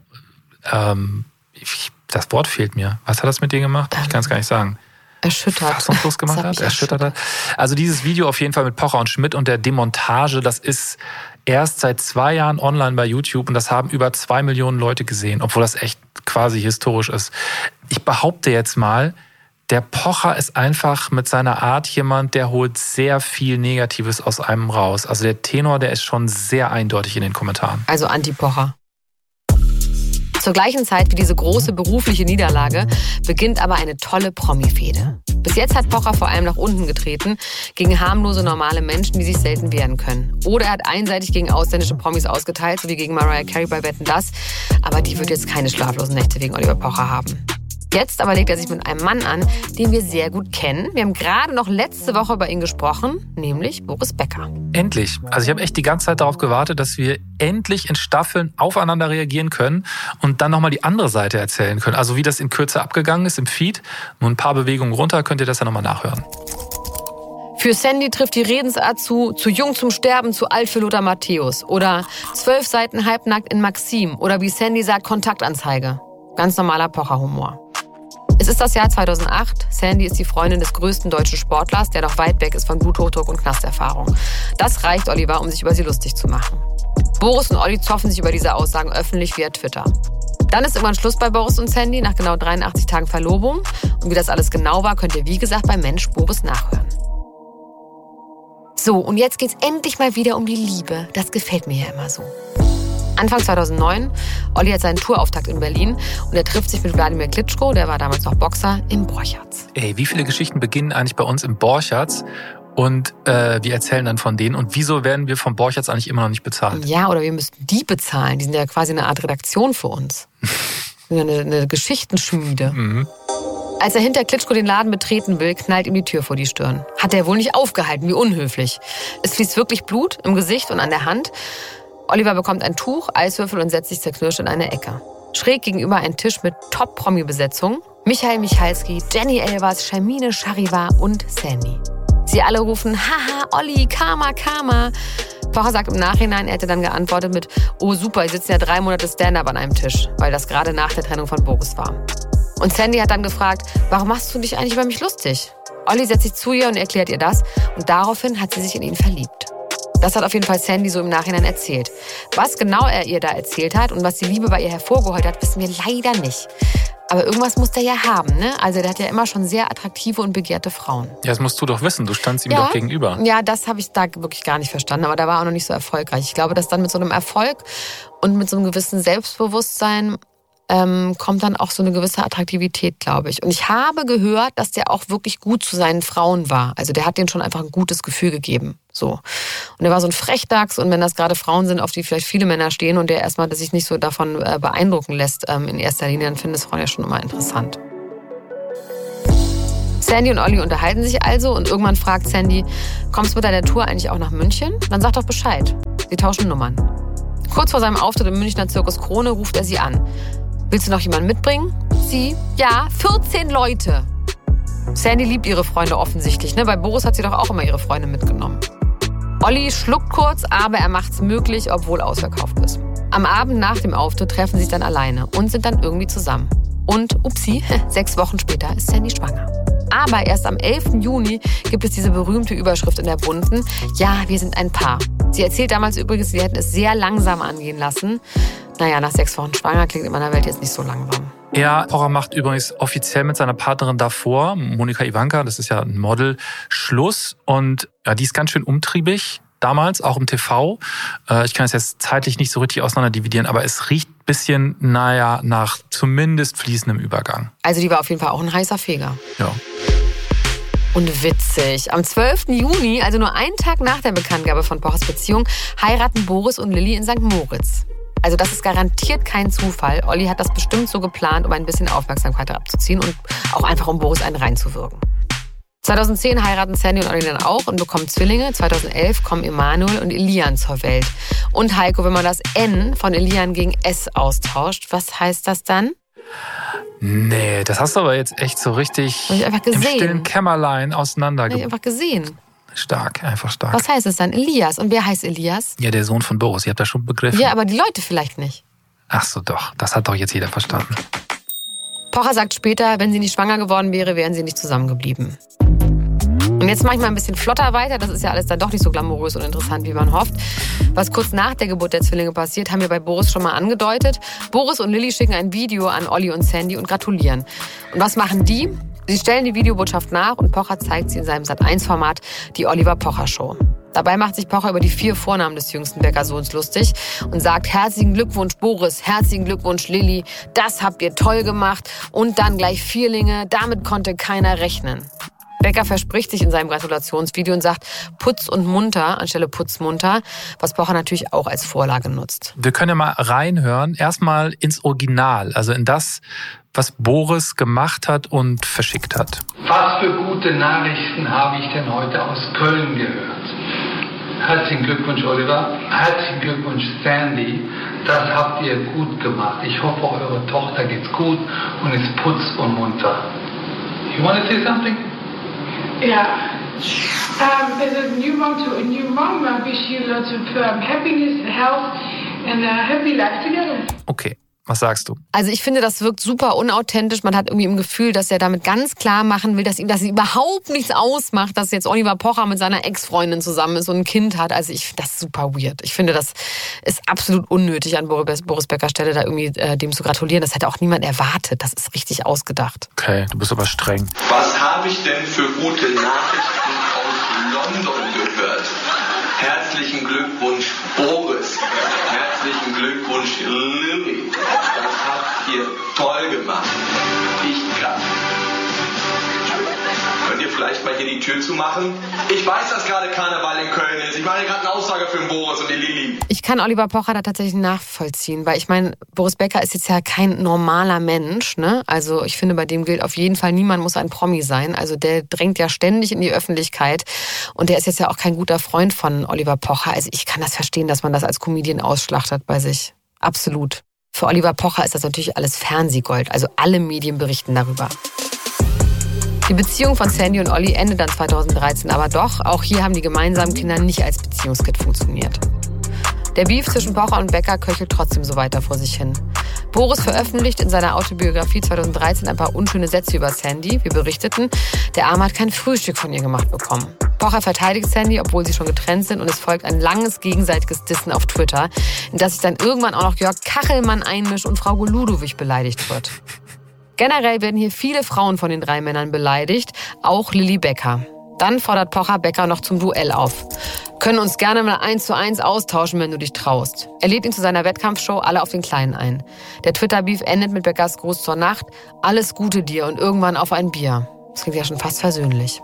das Wort fehlt mir. Was hat das mit dir gemacht? Ich kann es gar nicht sagen. Erschüttert. Fassungslos gemacht hat, erschüttert hat. Also dieses Video auf jeden Fall mit Pocher und Schmidt und der Demontage, das ist erst seit 2 Jahren online bei YouTube und das haben über 2 Millionen Leute gesehen, obwohl das echt quasi historisch ist. Ich behaupte jetzt mal, der Pocher ist einfach mit seiner Art jemand, der holt sehr viel Negatives aus einem raus. Also der Tenor, der ist schon sehr eindeutig in den Kommentaren. Also Anti-Pocher. Zur gleichen Zeit wie diese große berufliche Niederlage beginnt aber eine tolle Promi-Fehde. Bis jetzt hat Pocher vor allem nach unten getreten, gegen harmlose, normale Menschen, die sich selten wehren können. Oder er hat einseitig gegen ausländische Promis ausgeteilt, so wie gegen Mariah Carey bei Wetten, dass. Aber die wird jetzt keine schlaflosen Nächte wegen Oliver Pocher haben. Jetzt aber legt er sich mit einem Mann an, den wir sehr gut kennen. Wir haben gerade noch letzte Woche über ihn gesprochen, nämlich Boris Becker. Endlich. Also ich habe echt die ganze Zeit darauf gewartet, dass wir endlich in Staffeln aufeinander reagieren können und dann nochmal die andere Seite erzählen können. Also wie das in Kürze abgegangen ist im Feed. Nur ein paar Bewegungen runter, könnt ihr das ja nochmal nachhören. Für Sandy trifft die Redensart zu jung zum Sterben, zu alt für Lothar Matthäus. Oder 12 Seiten halbnackt in Maxim. Oder wie Sandy sagt, Kontaktanzeige. Ganz normaler Pocher-Humor. Es ist das Jahr 2008. Sandy ist die Freundin des größten deutschen Sportlers, der noch weit weg ist von Bluthochdruck und Knasterfahrung. Das reicht Oliver, um sich über sie lustig zu machen. Boris und Olli zoffen sich über diese Aussagen öffentlich via Twitter. Dann ist irgendwann Schluss bei Boris und Sandy nach genau 83 Tagen Verlobung. Und wie das alles genau war, könnt ihr wie gesagt bei Mensch Boris nachhören. So, und jetzt geht's endlich mal wieder um die Liebe. Das gefällt mir ja immer so. Anfang 2009, Olli hat seinen Tourauftakt in Berlin und er trifft sich mit Wladimir Klitschko, der war damals noch Boxer, im Borchards. Ey, wie viele Geschichten beginnen eigentlich bei uns im Borchards und wir erzählen dann von denen und wieso werden wir vom Borchards eigentlich immer noch nicht bezahlt? Ja, oder wir müssten die bezahlen, die sind ja quasi eine Art Redaktion für uns. eine Geschichtenschmiede. Mhm. Als er hinter Klitschko den Laden betreten will, knallt ihm die Tür vor die Stirn. Hat er wohl nicht aufgehalten, wie unhöflich. Es fließt wirklich Blut im Gesicht und an der Hand. Oliver bekommt ein Tuch, Eiswürfel und setzt sich zerknirscht in eine Ecke. Schräg gegenüber ein Tisch mit Top-Promi-Besetzung. Michael Michalski, Jenny Elvers, Shermine Charivar und Sandy. Sie alle rufen, haha, Olli, Karma, Karma. Pocher sagt im Nachhinein, er hätte dann geantwortet mit, oh super, sie sitzen ja 3 Monate Stand-up an einem Tisch, weil das gerade nach der Trennung von Boris war. Und Sandy hat dann gefragt, warum machst du dich eigentlich über mich lustig? Olli setzt sich zu ihr und erklärt ihr das und daraufhin hat sie sich in ihn verliebt. Das hat auf jeden Fall Sandy so im Nachhinein erzählt. Was genau er ihr da erzählt hat und was die Liebe bei ihr hervorgeholt hat, wissen wir leider nicht. Aber irgendwas muss der ja haben, ne? Also der hat ja immer schon sehr attraktive und begehrte Frauen. Ja, das musst du doch wissen. Du standst ihm doch gegenüber. Ja, das habe ich da wirklich gar nicht verstanden. Aber da war auch noch nicht so erfolgreich. Ich glaube, dass dann mit so einem Erfolg und mit so einem gewissen Selbstbewusstsein kommt dann auch so eine gewisse Attraktivität, glaube ich. Und ich habe gehört, dass der auch wirklich gut zu seinen Frauen war. Also der hat denen schon einfach ein gutes Gefühl gegeben. So. Und er war so ein Frechdachs. Und wenn das gerade Frauen sind, auf die vielleicht viele Männer stehen und der erstmal sich nicht so davon beeindrucken lässt in erster Linie, dann finden das Frauen ja schon immer interessant. Sandy und Olli unterhalten sich also und irgendwann fragt Sandy, kommst du mit deiner Tour eigentlich auch nach München? Dann sag doch Bescheid. Sie tauschen Nummern. Kurz vor seinem Auftritt im Münchner Zirkus Krone ruft er sie an. Willst du noch jemanden mitbringen? Sie, ja, 14 Leute. Sandy liebt ihre Freunde offensichtlich. Ne? Bei Boris hat sie doch auch immer ihre Freunde mitgenommen. Olli schluckt kurz, aber er macht's möglich, obwohl ausverkauft ist. Am Abend nach dem Auftritt treffen sie sich dann alleine und sind dann irgendwie zusammen. Und, upsi, 6 Wochen später ist Sandy schwanger. Aber erst am 11. Juni gibt es diese berühmte Überschrift in der Bunten, ja, wir sind ein Paar. Sie erzählt damals übrigens, sie hätten es sehr langsam angehen lassen. Naja, nach 6 Wochen schwanger klingt in meiner Welt jetzt nicht so langsam. Ja, Pocher macht übrigens offiziell mit seiner Partnerin davor, Monika Ivanka, das ist ja ein Model, Schluss. Und ja, die ist ganz schön umtriebig, damals, auch im TV. Ich kann es jetzt zeitlich nicht so richtig auseinanderdividieren, aber es riecht ein bisschen, nach zumindest fließendem Übergang. Also die war auf jeden Fall auch ein heißer Feger. Ja. Und witzig. Am 12. Juni, also nur einen Tag nach der Bekanntgabe von Pochers Beziehung, heiraten Boris und Lilly in St. Moritz. Also das ist garantiert kein Zufall. Olli hat das bestimmt so geplant, um ein bisschen Aufmerksamkeit abzuziehen und auch einfach um Boris einen reinzuwirken. 2010 heiraten Sandy und Olli dann auch und bekommen Zwillinge. 2011 kommen Emanuel und Elian zur Welt. Und Heiko, wenn man das N von Elian gegen S austauscht, was heißt das dann? Nee, das hast du aber jetzt echt so richtig im stillen Kämmerlein auseinandergebracht. Hab ich einfach gesehen. Stark, einfach stark. Was heißt es dann? Elias. Und wer heißt Elias? Ja, der Sohn von Boris. Ihr habt das schon begriffen. Ja, aber die Leute vielleicht nicht. Ach so, doch. Das hat doch jetzt jeder verstanden. Pocher sagt später, wenn sie nicht schwanger geworden wäre, wären sie nicht zusammengeblieben. Und jetzt mache ich mal ein bisschen flotter weiter. Das ist ja alles dann doch nicht so glamourös und interessant, wie man hofft. Was kurz nach der Geburt der Zwillinge passiert, haben wir bei Boris schon mal angedeutet. Boris und Lilly schicken ein Video an Olli und Sandy und gratulieren. Und was machen die? Sie stellen die Videobotschaft nach und Pocher zeigt sie in seinem Sat.1-Format, die Oliver Pocher Show. Dabei macht sich Pocher über die 4 Vornamen des jüngsten Bäckersohns lustig und sagt, herzlichen Glückwunsch Boris, herzlichen Glückwunsch Lilly, das habt ihr toll gemacht und dann gleich Vierlinge, damit konnte keiner rechnen. Becker verspricht sich in seinem Gratulationsvideo und sagt Putz und munter anstelle Putzmunter, was Pocher natürlich auch als Vorlage nutzt. Wir können ja mal reinhören, erstmal ins Original, also in das, was Boris gemacht hat und verschickt hat. Was für gute Nachrichten habe ich denn heute aus Köln gehört? Herzlichen Glückwunsch, Oliver. Herzlichen Glückwunsch, Sandy. Das habt ihr gut gemacht. Ich hoffe, eure Tochter geht's gut und ist putz und munter. You want to say something? Yeah. As a new mom to a new mom, I wish you lots of happiness, health and a happy life together. Okay. Was sagst du? Also ich finde, das wirkt super unauthentisch. Man hat irgendwie im Gefühl, dass er damit ganz klar machen will, dass ihm das überhaupt nichts ausmacht, dass jetzt Oliver Pocher mit seiner Ex-Freundin zusammen ist und ein Kind hat. Also ich finde das super weird. Ich finde, das ist absolut unnötig, an Boris Beckers Stelle da irgendwie dem zu gratulieren. Das hätte auch niemand erwartet. Das ist richtig ausgedacht. Okay, du bist aber streng. Was habe ich denn für gute Nachrichten aus London gehört? Herzlichen Glückwunsch, Boris. Herzlichen Glückwunsch, Lilly. Das habt ihr toll gemacht. Ich kann. Könnt ihr vielleicht mal hier die Tür zumachen? Ich weiß, dass gerade Karneval in Köln ist. Ich mache hier gerade eine Aussage für den Boris und die Lilly. Ich kann Oliver Pocher da tatsächlich nachvollziehen, weil ich meine, Boris Becker ist jetzt ja kein normaler Mensch, ne? Also ich finde, bei dem gilt auf jeden Fall, niemand muss ein Promi sein. Also der drängt ja ständig in die Öffentlichkeit und der ist jetzt ja auch kein guter Freund von Oliver Pocher. Also ich kann das verstehen, dass man das als Comedian ausschlachtet bei sich. Absolut. Für Oliver Pocher ist das natürlich alles Fernsehgold. Also alle Medien berichten darüber. Die Beziehung von Sandy und Olli endet dann 2013, aber doch, auch hier haben die gemeinsamen Kinder nicht als Beziehungskit funktioniert. Der Beef zwischen Pocher und Becker köchelt trotzdem so weiter vor sich hin. Boris veröffentlicht in seiner Autobiografie 2013 ein paar unschöne Sätze über Sandy. Wir berichteten, der Arme hat kein Frühstück von ihr gemacht bekommen. Pocher verteidigt Sandy, obwohl sie schon getrennt sind, und es folgt ein langes gegenseitiges Dissen auf Twitter, in das sich dann irgendwann auch noch Jörg Kachelmann einmischt und Frau Ludowig beleidigt wird. Generell werden hier viele Frauen von den 3 Männern beleidigt, auch Lilly Becker. Dann fordert Pocher Becker noch zum Duell auf. Können uns gerne mal 1:1 austauschen, wenn du dich traust. Er lädt ihn zu seiner Wettkampfshow Alle auf den Kleinen ein. Der Twitter-Beef endet mit Beckers Gruß zur Nacht. Alles Gute dir und irgendwann auf ein Bier. Das klingt ja schon fast versöhnlich.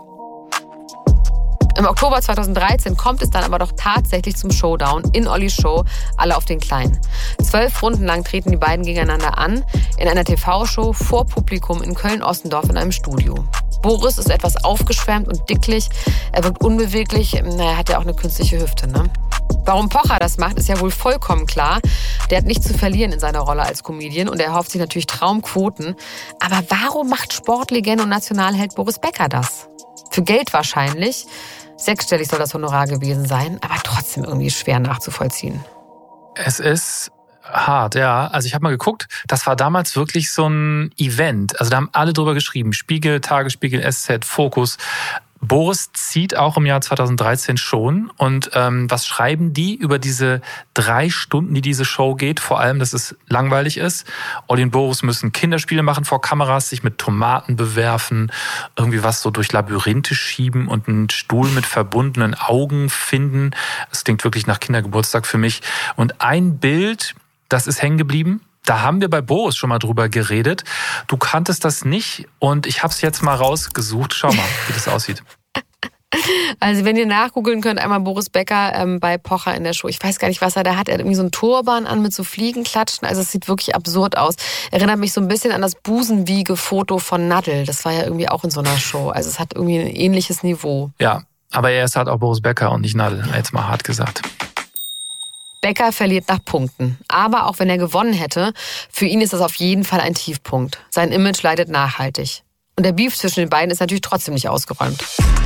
Im Oktober 2013 kommt es dann aber doch tatsächlich zum Showdown in Ollis Show Alle auf den Kleinen. 12 Runden lang treten die beiden gegeneinander an, in einer TV-Show vor Publikum in Köln-Ossendorf in einem Studio. Boris ist etwas aufgeschwärmt und dicklich, er wirkt unbeweglich, er hat ja auch eine künstliche Hüfte, ne? Warum Pocher das macht, ist ja wohl vollkommen klar. Der hat nichts zu verlieren in seiner Rolle als Comedian und er erhofft sich natürlich Traumquoten. Aber warum macht Sportlegende und Nationalheld Boris Becker das? Für Geld wahrscheinlich. 6-stellig soll das Honorar gewesen sein, aber trotzdem irgendwie schwer nachzuvollziehen. Es ist hart, ja. Also ich habe mal geguckt, das war damals wirklich so ein Event. Also da haben alle drüber geschrieben. Spiegel, Tagesspiegel, SZ, Fokus. Boris zieht auch im Jahr 2013 schon. Und was schreiben die über diese 3 Stunden, die diese Show geht? Vor allem, dass es langweilig ist. Olli und Boris müssen Kinderspiele machen vor Kameras, sich mit Tomaten bewerfen, irgendwie was so durch Labyrinthe schieben und einen Stuhl mit verbundenen Augen finden. Das klingt wirklich nach Kindergeburtstag für mich. Und ein Bild, das ist hängen geblieben. Da haben wir bei Boris schon mal drüber geredet. Du kanntest das nicht und ich habe es jetzt mal rausgesucht. Schau mal, wie das aussieht. Also wenn ihr nachgoogeln könnt, einmal Boris Becker bei Pocher in der Show. Ich weiß gar nicht, was er da hat. Er hat irgendwie so einen Turban an mit so Fliegenklatschen. Also es sieht wirklich absurd aus. Erinnert mich so ein bisschen an das Busenwiege-Foto von Nadel. Das war ja irgendwie auch in so einer Show. Also es hat irgendwie ein ähnliches Niveau. Ja, aber er ist halt auch Boris Becker und nicht Nadel. Jetzt mal hart gesagt. Becker verliert nach Punkten. Aber auch wenn er gewonnen hätte, für ihn ist das auf jeden Fall ein Tiefpunkt. Sein Image leidet nachhaltig. Und der Beef zwischen den beiden ist natürlich trotzdem nicht ausgeräumt.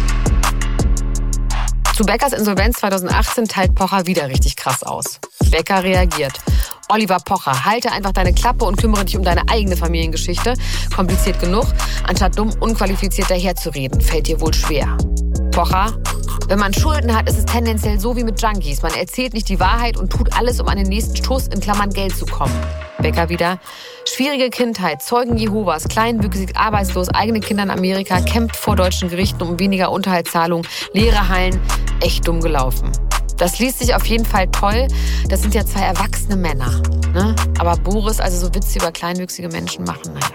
Zu Beckers Insolvenz 2018 teilt Pocher wieder richtig krass aus. Becker reagiert. Oliver Pocher, halte einfach deine Klappe und kümmere dich um deine eigene Familiengeschichte. Kompliziert genug, anstatt dumm unqualifiziert daherzureden, fällt dir wohl schwer. Pocher, wenn man Schulden hat, ist es tendenziell so wie mit Junkies. Man erzählt nicht die Wahrheit und tut alles, um an den nächsten Schuss in Klammern Geld zu kommen. Becker wieder. Schwierige Kindheit, Zeugen Jehovas, kleinwüchsig, arbeitslos, eigene Kinder in Amerika, kämpft vor deutschen Gerichten um weniger Unterhaltszahlung, leere Hallen, echt dumm gelaufen. Das liest sich auf jeden Fall toll. Das sind ja 2 erwachsene Männer. Ne? Aber Boris, also so Witze über kleinwüchsige Menschen machen, naja.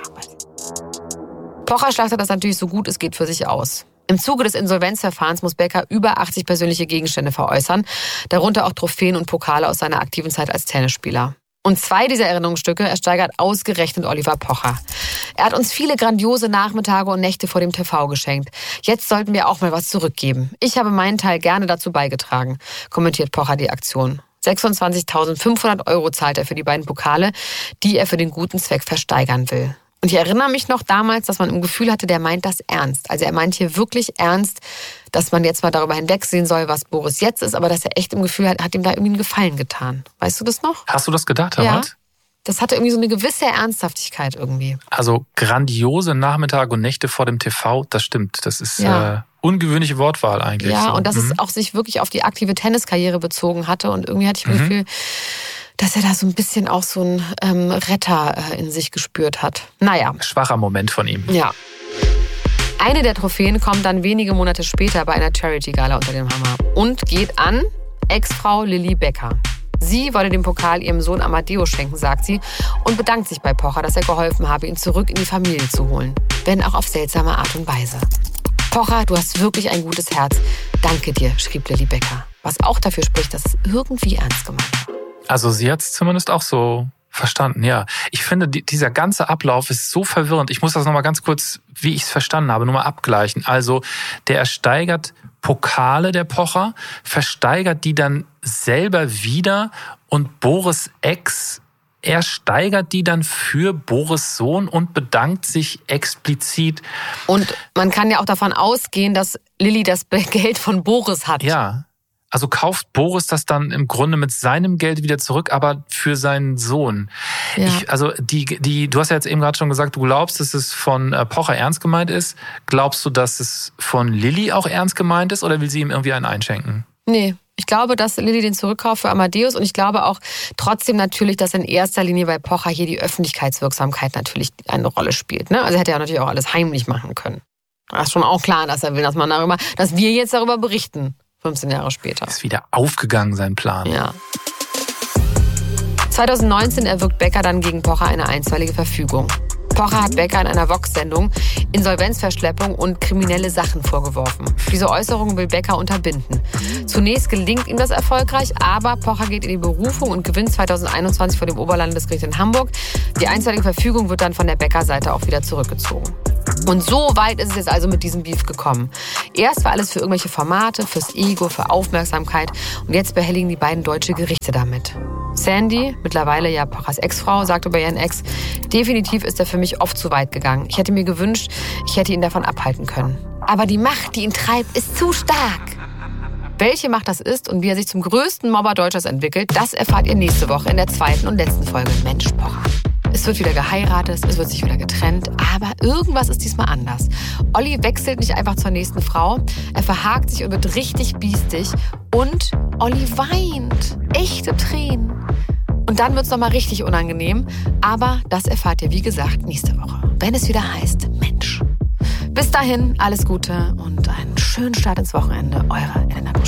Pocher schlachtet das natürlich so gut es geht für sich aus. Im Zuge des Insolvenzverfahrens muss Becker über 80 persönliche Gegenstände veräußern, darunter auch Trophäen und Pokale aus seiner aktiven Zeit als Tennisspieler. Und 2 dieser Erinnerungsstücke ersteigert ausgerechnet Oliver Pocher. Er hat uns viele grandiose Nachmittage und Nächte vor dem TV geschenkt. Jetzt sollten wir auch mal was zurückgeben. Ich habe meinen Teil gerne dazu beigetragen, kommentiert Pocher die Aktion. 26.500 € zahlt er für die beiden Pokale, die er für den guten Zweck versteigern will. Und ich erinnere mich noch damals, dass man im Gefühl hatte, der meint das ernst. Also er meint hier wirklich ernst, dass man jetzt mal darüber hinwegsehen soll, was Boris jetzt ist, aber dass er echt im Gefühl hat ihm da irgendwie einen Gefallen getan. Weißt du das noch? Hast du das gedacht, damals? Ja. Das hatte irgendwie so eine gewisse Ernsthaftigkeit irgendwie. Also grandiose Nachmittage und Nächte vor dem TV, das stimmt. Das ist ungewöhnliche Wortwahl eigentlich. Ja, so. Und dass es auch sich wirklich auf die aktive Tenniskarriere bezogen hatte. Und irgendwie hatte ich das Gefühl, dass er da so ein bisschen auch so einen Retter in sich gespürt hat. Naja. Schwacher Moment von ihm. Ja. Eine der Trophäen kommt dann wenige Monate später bei einer Charity-Gala unter dem Hammer und geht an Ex-Frau Lilly Becker. Sie wollte den Pokal ihrem Sohn Amadeus schenken, sagt sie, und bedankt sich bei Pocher, dass er geholfen habe, ihn zurück in die Familie zu holen. Wenn auch auf seltsame Art und Weise. Pocher, du hast wirklich ein gutes Herz. Danke dir, schrieb Lilly Becker. Was auch dafür spricht, dass es irgendwie ernst gemeint war. Also sie hat es zumindest auch so verstanden, ja. Ich finde, dieser ganze Ablauf ist so verwirrend. Ich muss das nochmal ganz kurz, wie ich es verstanden habe, nur mal abgleichen. Also der ersteigert Pokale, der Pocher, versteigert die dann selber wieder und Boris Ex, er steigert die dann für Boris Sohn und bedankt sich explizit. Und man kann ja auch davon ausgehen, dass Lilly das Geld von Boris hat. Ja. Also kauft Boris das dann im Grunde mit seinem Geld wieder zurück, aber für seinen Sohn. Ja. Du hast ja jetzt eben gerade schon gesagt, du glaubst, dass es von Pocher ernst gemeint ist. Glaubst du, dass es von Lilly auch ernst gemeint ist oder will sie ihm irgendwie einen einschenken? Nee. Ich glaube, dass Lilly den zurückkauft für Amadeus und ich glaube auch trotzdem natürlich, dass in erster Linie bei Pocher hier die Öffentlichkeitswirksamkeit natürlich eine Rolle spielt. Ne? Also er hätte ja natürlich auch alles heimlich machen können. Das ist schon auch klar, dass er will, dass wir jetzt darüber berichten, 15 Jahre später. Ist wieder aufgegangen, sein Plan. Ja. 2019 erwirkt Becker dann gegen Pocher eine einstweilige Verfügung. Pocher hat Becker in einer Vox-Sendung Insolvenzverschleppung und kriminelle Sachen vorgeworfen. Diese Äußerungen will Becker unterbinden. Zunächst gelingt ihm das erfolgreich, aber Pocher geht in die Berufung und gewinnt 2021 vor dem Oberlandesgericht in Hamburg. Die einstweilige Verfügung wird dann von der Becker-Seite auch wieder zurückgezogen. Und so weit ist es jetzt also mit diesem Beef gekommen. Erst war alles für irgendwelche Formate, fürs Ego, für Aufmerksamkeit und jetzt behelligen die beiden deutsche Gerichte damit. Sandy, mittlerweile ja Pochers Ex-Frau, sagt über ihren Ex, definitiv ist er für mich oft zu weit gegangen. Ich hätte mir gewünscht, ich hätte ihn davon abhalten können. Aber die Macht, die ihn treibt, ist zu stark. Welche Macht das ist und wie er sich zum größten Mobber Deutschlands entwickelt, das erfahrt ihr nächste Woche in der 2. und letzten Folge Mensch Pocher. Es wird wieder geheiratet, es wird sich wieder getrennt, aber irgendwas ist diesmal anders. Olli wechselt nicht einfach zur nächsten Frau, er verhakt sich und wird richtig biestig und Olli weint. Echte Tränen. Und dann wird es nochmal richtig unangenehm, aber das erfahrt ihr, wie gesagt, nächste Woche, wenn es wieder heißt Mensch. Bis dahin, alles Gute und einen schönen Start ins Wochenende. Eure Elena Busch.